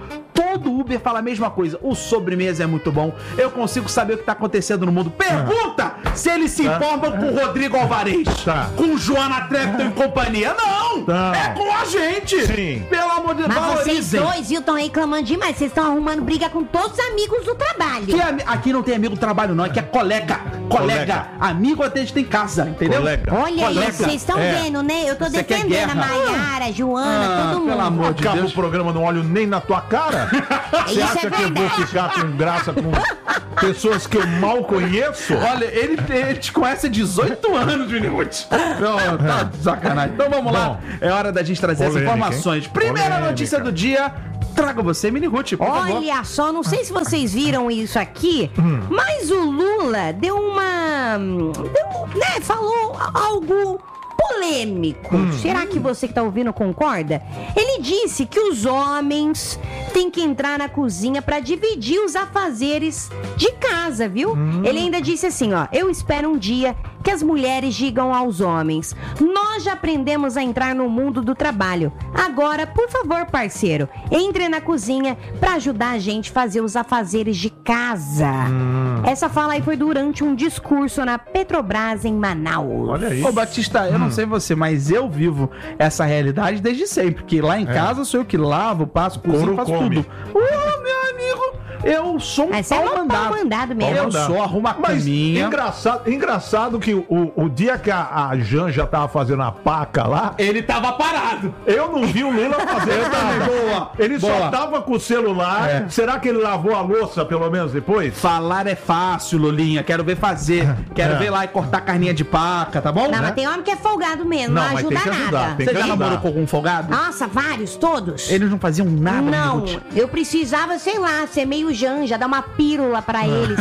[SPEAKER 2] todo Uber fala a mesma coisa. O sobremesa é muito bom. Eu consigo saber o que tá acontecendo no mundo. Pergunta se eles se informam com o Rodrigo Alvarez.
[SPEAKER 3] Tá.
[SPEAKER 2] Com Joana Trepton e companhia. Não!
[SPEAKER 3] Tá.
[SPEAKER 2] É com a gente!
[SPEAKER 3] Sim.
[SPEAKER 2] Pelo amor de Deus,
[SPEAKER 4] Mas vocês
[SPEAKER 2] valorizem.
[SPEAKER 4] dois, viu, estão reclamando demais. Vocês estão arrumando briga com todos os amigos do trabalho.
[SPEAKER 2] Que ami- aqui não tem amigo do trabalho, não. Aqui é colega. Colega.
[SPEAKER 3] Colega.
[SPEAKER 2] Amigo até a gente tem em casa, entendeu?
[SPEAKER 3] Colega.
[SPEAKER 4] Olha aí,
[SPEAKER 2] Colega.
[SPEAKER 4] vocês estão
[SPEAKER 3] É.
[SPEAKER 4] vendo, né? Eu tô
[SPEAKER 2] Você quer
[SPEAKER 4] defendendo a
[SPEAKER 2] guerra?
[SPEAKER 4] Maiara, a Joana,
[SPEAKER 2] Ah,
[SPEAKER 4] todo mundo.
[SPEAKER 2] pelo amor de
[SPEAKER 3] Acaba
[SPEAKER 2] Deus.
[SPEAKER 3] o programa, não olho nem na tua cara. Você
[SPEAKER 4] Isso
[SPEAKER 3] acha
[SPEAKER 4] é
[SPEAKER 3] que eu vou
[SPEAKER 4] verdade.
[SPEAKER 3] ficar com graça com pessoas que eu mal conheço?
[SPEAKER 2] Olha, ele, ele te conhece há dezoito anos, Minimute. Não, tá de sacanagem. Então vamos lá.
[SPEAKER 3] Bom.
[SPEAKER 2] É hora da gente trazer as
[SPEAKER 3] Polêmica,
[SPEAKER 2] informações.
[SPEAKER 3] hein?
[SPEAKER 2] Primeira
[SPEAKER 3] Polêmica.
[SPEAKER 2] notícia do dia. Traga você, Minirute, por favor.
[SPEAKER 4] Olha só, não sei se vocês viram isso aqui, mas o Lula deu uma. Deu, né, falou algo polêmico. Será que você que tá ouvindo concorda? Ele disse que os homens têm que entrar na cozinha pra dividir os afazeres de casa, viu? Ele ainda disse assim, ó: eu espero um dia que as mulheres digam aos homens: nós já aprendemos a entrar no mundo do trabalho. Agora, por favor, parceiro, entre na cozinha pra ajudar a gente a fazer os afazeres de casa. Essa fala aí foi durante um discurso na Petrobras em Manaus.
[SPEAKER 3] Olha aí.
[SPEAKER 2] Ô, Batista, eu não sei você, mas eu vivo essa realidade desde sempre. Porque lá em casa sou eu que lavo, passo, cozinho,
[SPEAKER 3] Couro
[SPEAKER 2] faço
[SPEAKER 3] come.
[SPEAKER 2] tudo. Ô, meu amigo, eu sou um
[SPEAKER 4] Mas você é
[SPEAKER 2] pau
[SPEAKER 4] um
[SPEAKER 2] mandado.
[SPEAKER 4] pau mandado mesmo.
[SPEAKER 2] Eu sou, arrumo a
[SPEAKER 3] Mas
[SPEAKER 2] caminha.
[SPEAKER 3] engraçado, engraçado que o, o dia que a, a Janja tava fazendo a paca lá,
[SPEAKER 2] Ele tava parado.
[SPEAKER 3] eu não vi o Lula fazer nada.
[SPEAKER 2] Boa,
[SPEAKER 3] Ele só
[SPEAKER 2] boa.
[SPEAKER 3] tava com o celular.
[SPEAKER 2] É.
[SPEAKER 3] Será que ele lavou a louça pelo menos depois?
[SPEAKER 2] Falar é fácil, Lulinha. Quero ver fazer. Quero
[SPEAKER 3] É.
[SPEAKER 2] ver lá e cortar carninha de paca, tá bom?
[SPEAKER 4] Não,
[SPEAKER 2] Né?
[SPEAKER 4] mas tem homem que é folgado mesmo, não,
[SPEAKER 3] Não, mas
[SPEAKER 4] ajuda
[SPEAKER 3] tem que ajudar,
[SPEAKER 4] nada.
[SPEAKER 3] tem
[SPEAKER 2] Você
[SPEAKER 3] que
[SPEAKER 2] já
[SPEAKER 3] ajudar.
[SPEAKER 2] namorou com algum folgado?
[SPEAKER 4] Nossa, vários, todos.
[SPEAKER 2] Eles não faziam nada,
[SPEAKER 4] Não,
[SPEAKER 2] Minirute.
[SPEAKER 4] eu precisava, sei lá, ser meio janja, dar uma pílula pra eles.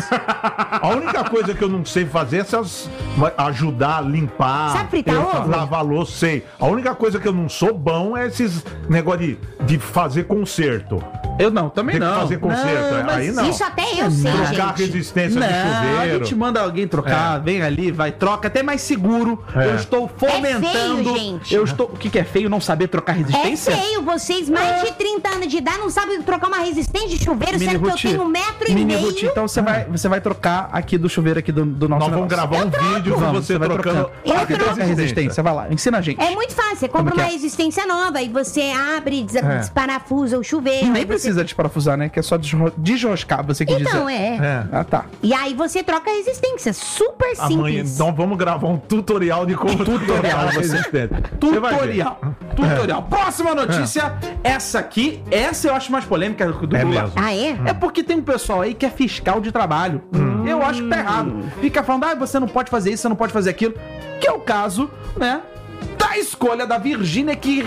[SPEAKER 3] A única coisa que eu não sei fazer é essas ajudar a limpar.
[SPEAKER 4] Sabe fritar
[SPEAKER 3] eu-
[SPEAKER 4] ovo?
[SPEAKER 3] Lavar louça, sei. A única coisa que eu não sou bom é esses negócio de, de fazer conserto.
[SPEAKER 2] Eu não, também
[SPEAKER 3] Tem que
[SPEAKER 2] não.
[SPEAKER 3] fazer conserto, é,
[SPEAKER 2] mas
[SPEAKER 3] aí não.
[SPEAKER 4] Isso até eu sei,
[SPEAKER 3] Trocar
[SPEAKER 4] gente.
[SPEAKER 3] resistência
[SPEAKER 2] Não,
[SPEAKER 3] de
[SPEAKER 2] a
[SPEAKER 3] chuveiro.
[SPEAKER 2] gente manda alguém trocar, vem ali, vai, troca, até mais seguro.
[SPEAKER 3] É.
[SPEAKER 2] Eu estou fomentando.
[SPEAKER 4] feio, gente.
[SPEAKER 2] Eu estou. O que, que é feio? Não saber trocar
[SPEAKER 4] É
[SPEAKER 2] resistência?
[SPEAKER 4] feio, vocês, mais de trinta anos de idade, não sabem trocar uma resistência de chuveiro,
[SPEAKER 2] Mini
[SPEAKER 4] sendo que eu
[SPEAKER 2] Ruth,
[SPEAKER 4] tenho um metro e
[SPEAKER 2] Mini
[SPEAKER 4] meio.
[SPEAKER 2] Ruth, então você vai, você vai trocar aqui do chuveiro aqui do, do nosso
[SPEAKER 3] Nós vamos
[SPEAKER 2] negócio.
[SPEAKER 3] gravar um vídeo com
[SPEAKER 2] Vamos,
[SPEAKER 3] você
[SPEAKER 2] vai
[SPEAKER 3] trocando.
[SPEAKER 2] trocando.
[SPEAKER 4] Eu
[SPEAKER 2] Troca
[SPEAKER 4] troco.
[SPEAKER 2] a resistência, vai lá, ensina a gente.
[SPEAKER 4] É muito fácil, você compra
[SPEAKER 2] Como que
[SPEAKER 4] uma
[SPEAKER 2] é?
[SPEAKER 4] resistência nova e você abre, des
[SPEAKER 3] É.
[SPEAKER 4] desparafusa o chuveiro.
[SPEAKER 2] Nem
[SPEAKER 4] aí você-
[SPEAKER 2] precisa desparafusar, né? Que é só desro- desroscar, você quis
[SPEAKER 4] Então,
[SPEAKER 2] dizer.
[SPEAKER 4] é.
[SPEAKER 3] É.
[SPEAKER 2] Ah, tá.
[SPEAKER 4] E aí você troca a resistência, super
[SPEAKER 3] Amanhã,
[SPEAKER 4] simples.
[SPEAKER 3] então vamos gravar um tutorial de como
[SPEAKER 2] Tutorial,
[SPEAKER 3] trocar a
[SPEAKER 2] você-
[SPEAKER 3] resistência. Você vai ver.
[SPEAKER 2] Tutorial. Tutorial. Próxima notícia. Essa aqui, essa eu acho mais polêmica do que
[SPEAKER 3] É
[SPEAKER 2] Lula.
[SPEAKER 3] mesmo.
[SPEAKER 4] Ah, é?
[SPEAKER 2] É porque tem um pessoal aí que é fiscal de trabalho. Eu acho que tá errado. Fica falando, ah, você não pode fazer isso, você não pode fazer aquilo. Que é o caso, né? Da escolha da Virgínia, que,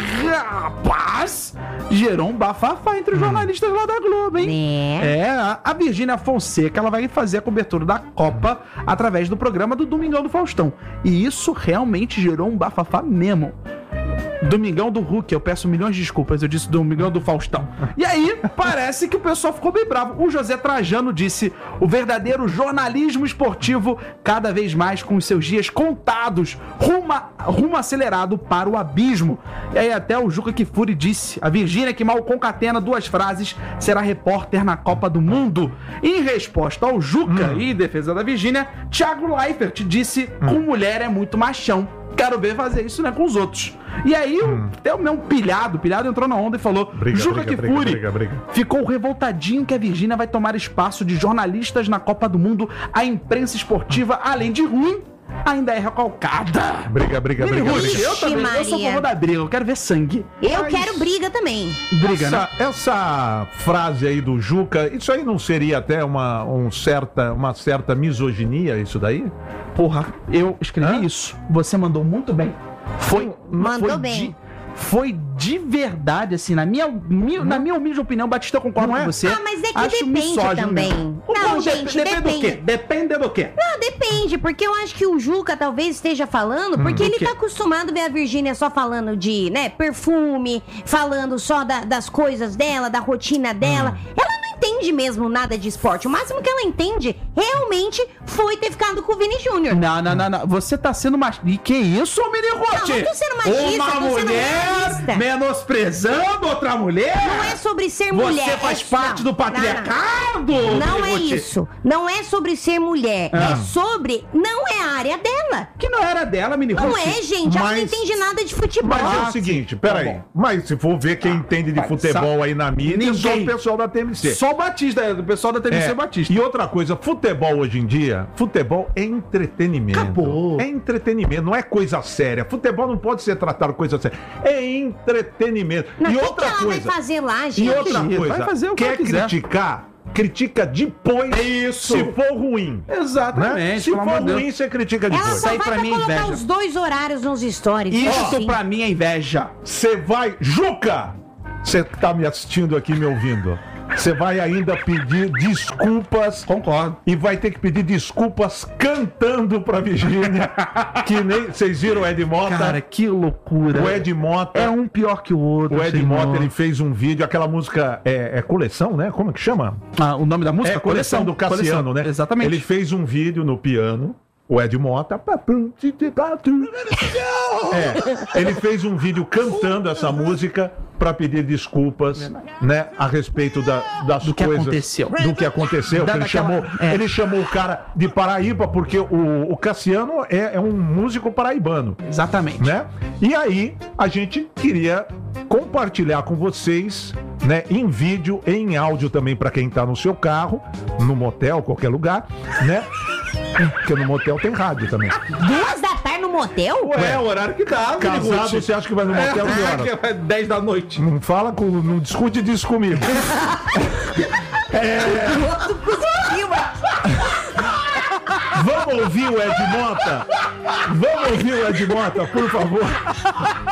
[SPEAKER 2] rapaz, gerou um bafafá entre os jornalistas lá da Globo, hein?
[SPEAKER 4] Né?
[SPEAKER 2] É, a- a Virgínia Fonseca, ela vai fazer a cobertura da Copa através do programa do Domingão do Faustão. E isso realmente gerou um bafafá mesmo. Domingão do Hulk, eu peço milhões de desculpas, eu disse Domingão do Faustão. E aí, parece que o pessoal ficou bem bravo. O José Trajano disse: o verdadeiro jornalismo esportivo, cada vez mais com os seus dias contados, rumo, rumo acelerado para o abismo. E aí até o Juca Kifuri disse: a Virgínia, que mal concatena duas frases, será repórter na Copa do Mundo. Em resposta ao Juca e em defesa da Virgínia, Thiago Leifert disse: com mulher é muito machão. Quero ver fazer isso, né, com os outros. E aí, o até o meu pilhado, pilhado entrou na onda e falou:
[SPEAKER 3] Briga,
[SPEAKER 2] Juca
[SPEAKER 3] briga,
[SPEAKER 2] Kifuri
[SPEAKER 3] briga, briga, briga.
[SPEAKER 2] ficou revoltadinho que a Virgínia vai tomar espaço de jornalistas na Copa do Mundo. A imprensa esportiva, além de ruim, ainda é recalcada.
[SPEAKER 3] Briga, briga,
[SPEAKER 2] Mini
[SPEAKER 3] briga,
[SPEAKER 2] Ruth,
[SPEAKER 3] briga.
[SPEAKER 2] eu também, eu sou a
[SPEAKER 4] Maria.
[SPEAKER 2] favor da briga, eu quero ver sangue.
[SPEAKER 4] Eu
[SPEAKER 3] Mas-
[SPEAKER 4] quero briga também.
[SPEAKER 2] Briga, né?
[SPEAKER 3] Essa, essa frase aí do Juca, isso aí não seria até uma, um certa, uma certa misoginia, isso daí?
[SPEAKER 2] Porra, eu escrevi
[SPEAKER 3] Hã?
[SPEAKER 2] isso. Você mandou muito bem. Foi,
[SPEAKER 4] Mandou
[SPEAKER 2] foi
[SPEAKER 4] bem.
[SPEAKER 2] De, foi de verdade, assim, na minha, mi- na minha humilde opinião, Batista, eu concordo
[SPEAKER 3] Não é?
[SPEAKER 2] com você.
[SPEAKER 4] Ah, mas é que
[SPEAKER 2] Acho
[SPEAKER 4] depende
[SPEAKER 2] misógino
[SPEAKER 4] também.
[SPEAKER 2] mesmo.
[SPEAKER 4] Não,
[SPEAKER 2] Como
[SPEAKER 4] gente,
[SPEAKER 2] depende do
[SPEAKER 4] depende.
[SPEAKER 2] quê? Depende do quê?
[SPEAKER 4] Não, depende, porque eu acho que o Juca talvez esteja falando, porque
[SPEAKER 2] do
[SPEAKER 4] ele
[SPEAKER 2] quê?
[SPEAKER 4] tá acostumado a ver a Virgínia só falando de, né, perfume, falando só da- das coisas dela, da rotina dela. Ela não entende mesmo nada de esporte. O máximo que ela entende realmente foi ter ficado com o Vini Júnior.
[SPEAKER 2] Não, não, não, não. Você tá sendo machista. E que isso, Minigote?
[SPEAKER 4] Não, não tô sendo machista,
[SPEAKER 2] Uma
[SPEAKER 4] tô sendo
[SPEAKER 2] mulher
[SPEAKER 4] realista.
[SPEAKER 2] menosprezando outra mulher?
[SPEAKER 4] Não é sobre ser mulher.
[SPEAKER 2] Você faz
[SPEAKER 4] é-
[SPEAKER 2] parte
[SPEAKER 4] não,
[SPEAKER 2] do patriarcado?
[SPEAKER 4] Não, não. Não é
[SPEAKER 2] Minigote.
[SPEAKER 4] isso. Não é sobre ser mulher.
[SPEAKER 2] Ah.
[SPEAKER 4] É sobre... Não é a área dela.
[SPEAKER 2] Que não era dela, Minigote.
[SPEAKER 4] Não é, gente. Ela não
[SPEAKER 3] Mas-
[SPEAKER 4] entende nada de futebol.
[SPEAKER 3] Mas é
[SPEAKER 2] Ah,
[SPEAKER 3] o seguinte, peraí.
[SPEAKER 2] Tá bom.
[SPEAKER 3] Mas se for ver quem entende de
[SPEAKER 2] vai,
[SPEAKER 3] futebol
[SPEAKER 2] sa-
[SPEAKER 3] aí na mídia, é só o
[SPEAKER 2] Ninguém.
[SPEAKER 3] pessoal da T M C.
[SPEAKER 2] Só o Batista, o pessoal da T V C
[SPEAKER 3] É,
[SPEAKER 2] Batista.
[SPEAKER 3] E outra coisa, futebol hoje em dia, futebol é entretenimento.
[SPEAKER 2] Acabou.
[SPEAKER 3] É entretenimento, não é coisa séria. Futebol não pode ser tratado coisa séria. É entretenimento.
[SPEAKER 4] Não,
[SPEAKER 3] e
[SPEAKER 4] o que
[SPEAKER 3] outra
[SPEAKER 4] que ela
[SPEAKER 3] coisa.
[SPEAKER 4] vai fazer lá, gente?
[SPEAKER 3] E outra
[SPEAKER 2] Vai
[SPEAKER 3] coisa,
[SPEAKER 2] fazer o que
[SPEAKER 3] quer
[SPEAKER 2] ela quiser.
[SPEAKER 3] criticar, critica depois.
[SPEAKER 2] É isso.
[SPEAKER 3] Se for ruim.
[SPEAKER 2] Exatamente,
[SPEAKER 3] Né? Se
[SPEAKER 2] pelo
[SPEAKER 3] for
[SPEAKER 2] amor de Deus.
[SPEAKER 3] ruim, você critica
[SPEAKER 4] Ela
[SPEAKER 3] depois.
[SPEAKER 4] só
[SPEAKER 2] aí
[SPEAKER 4] vai
[SPEAKER 2] pra
[SPEAKER 4] pra
[SPEAKER 2] mim é
[SPEAKER 4] colocar
[SPEAKER 2] inveja.
[SPEAKER 4] os dois horários nos stories.
[SPEAKER 2] Isso
[SPEAKER 4] Assim.
[SPEAKER 2] pra mim é inveja.
[SPEAKER 3] Você vai. Juca! Você tá me assistindo aqui, me ouvindo. Você vai ainda pedir desculpas.
[SPEAKER 2] Concordo.
[SPEAKER 3] E vai ter que pedir desculpas cantando pra Virgínia. Que nem. Vocês viram o Ed Mota?
[SPEAKER 2] Cara, que loucura.
[SPEAKER 3] o Ed Mota.
[SPEAKER 2] É um pior que o outro.
[SPEAKER 3] O Ed
[SPEAKER 2] senhor.
[SPEAKER 3] Mota, ele fez um vídeo, aquela música é, é coleção, né? Como é que chama?
[SPEAKER 2] Ah, o nome da música?
[SPEAKER 3] É coleção do Cassiano,
[SPEAKER 2] Coleção.
[SPEAKER 3] né?
[SPEAKER 2] Exatamente.
[SPEAKER 3] Ele fez um vídeo no piano, o Ed Mota. É, ele fez um vídeo cantando essa música pra pedir desculpas, né, a respeito da, das
[SPEAKER 2] Do que
[SPEAKER 3] coisas,
[SPEAKER 2] aconteceu.
[SPEAKER 3] do que aconteceu.
[SPEAKER 2] Da-
[SPEAKER 3] que ele
[SPEAKER 2] daquela-
[SPEAKER 3] chamou,
[SPEAKER 2] é.
[SPEAKER 3] ele chamou o cara de Paraíba porque o, o Cassiano é, é um músico paraibano.
[SPEAKER 2] Exatamente.
[SPEAKER 3] Né? E aí, a gente queria compartilhar com vocês, né, em vídeo e em áudio também para quem tá no seu carro, no motel, qualquer lugar, né? Porque no motel tem rádio também.
[SPEAKER 4] Duas da tarde no motel?
[SPEAKER 2] Ué, é o horário que dá.
[SPEAKER 3] Casado, você acha que vai no motel que horas?
[SPEAKER 2] É dez da noite.
[SPEAKER 3] Não fala com, não discute disso comigo. Vamos ouvir o Ed Mota? Vamos ouvir o Ed Mota, por favor.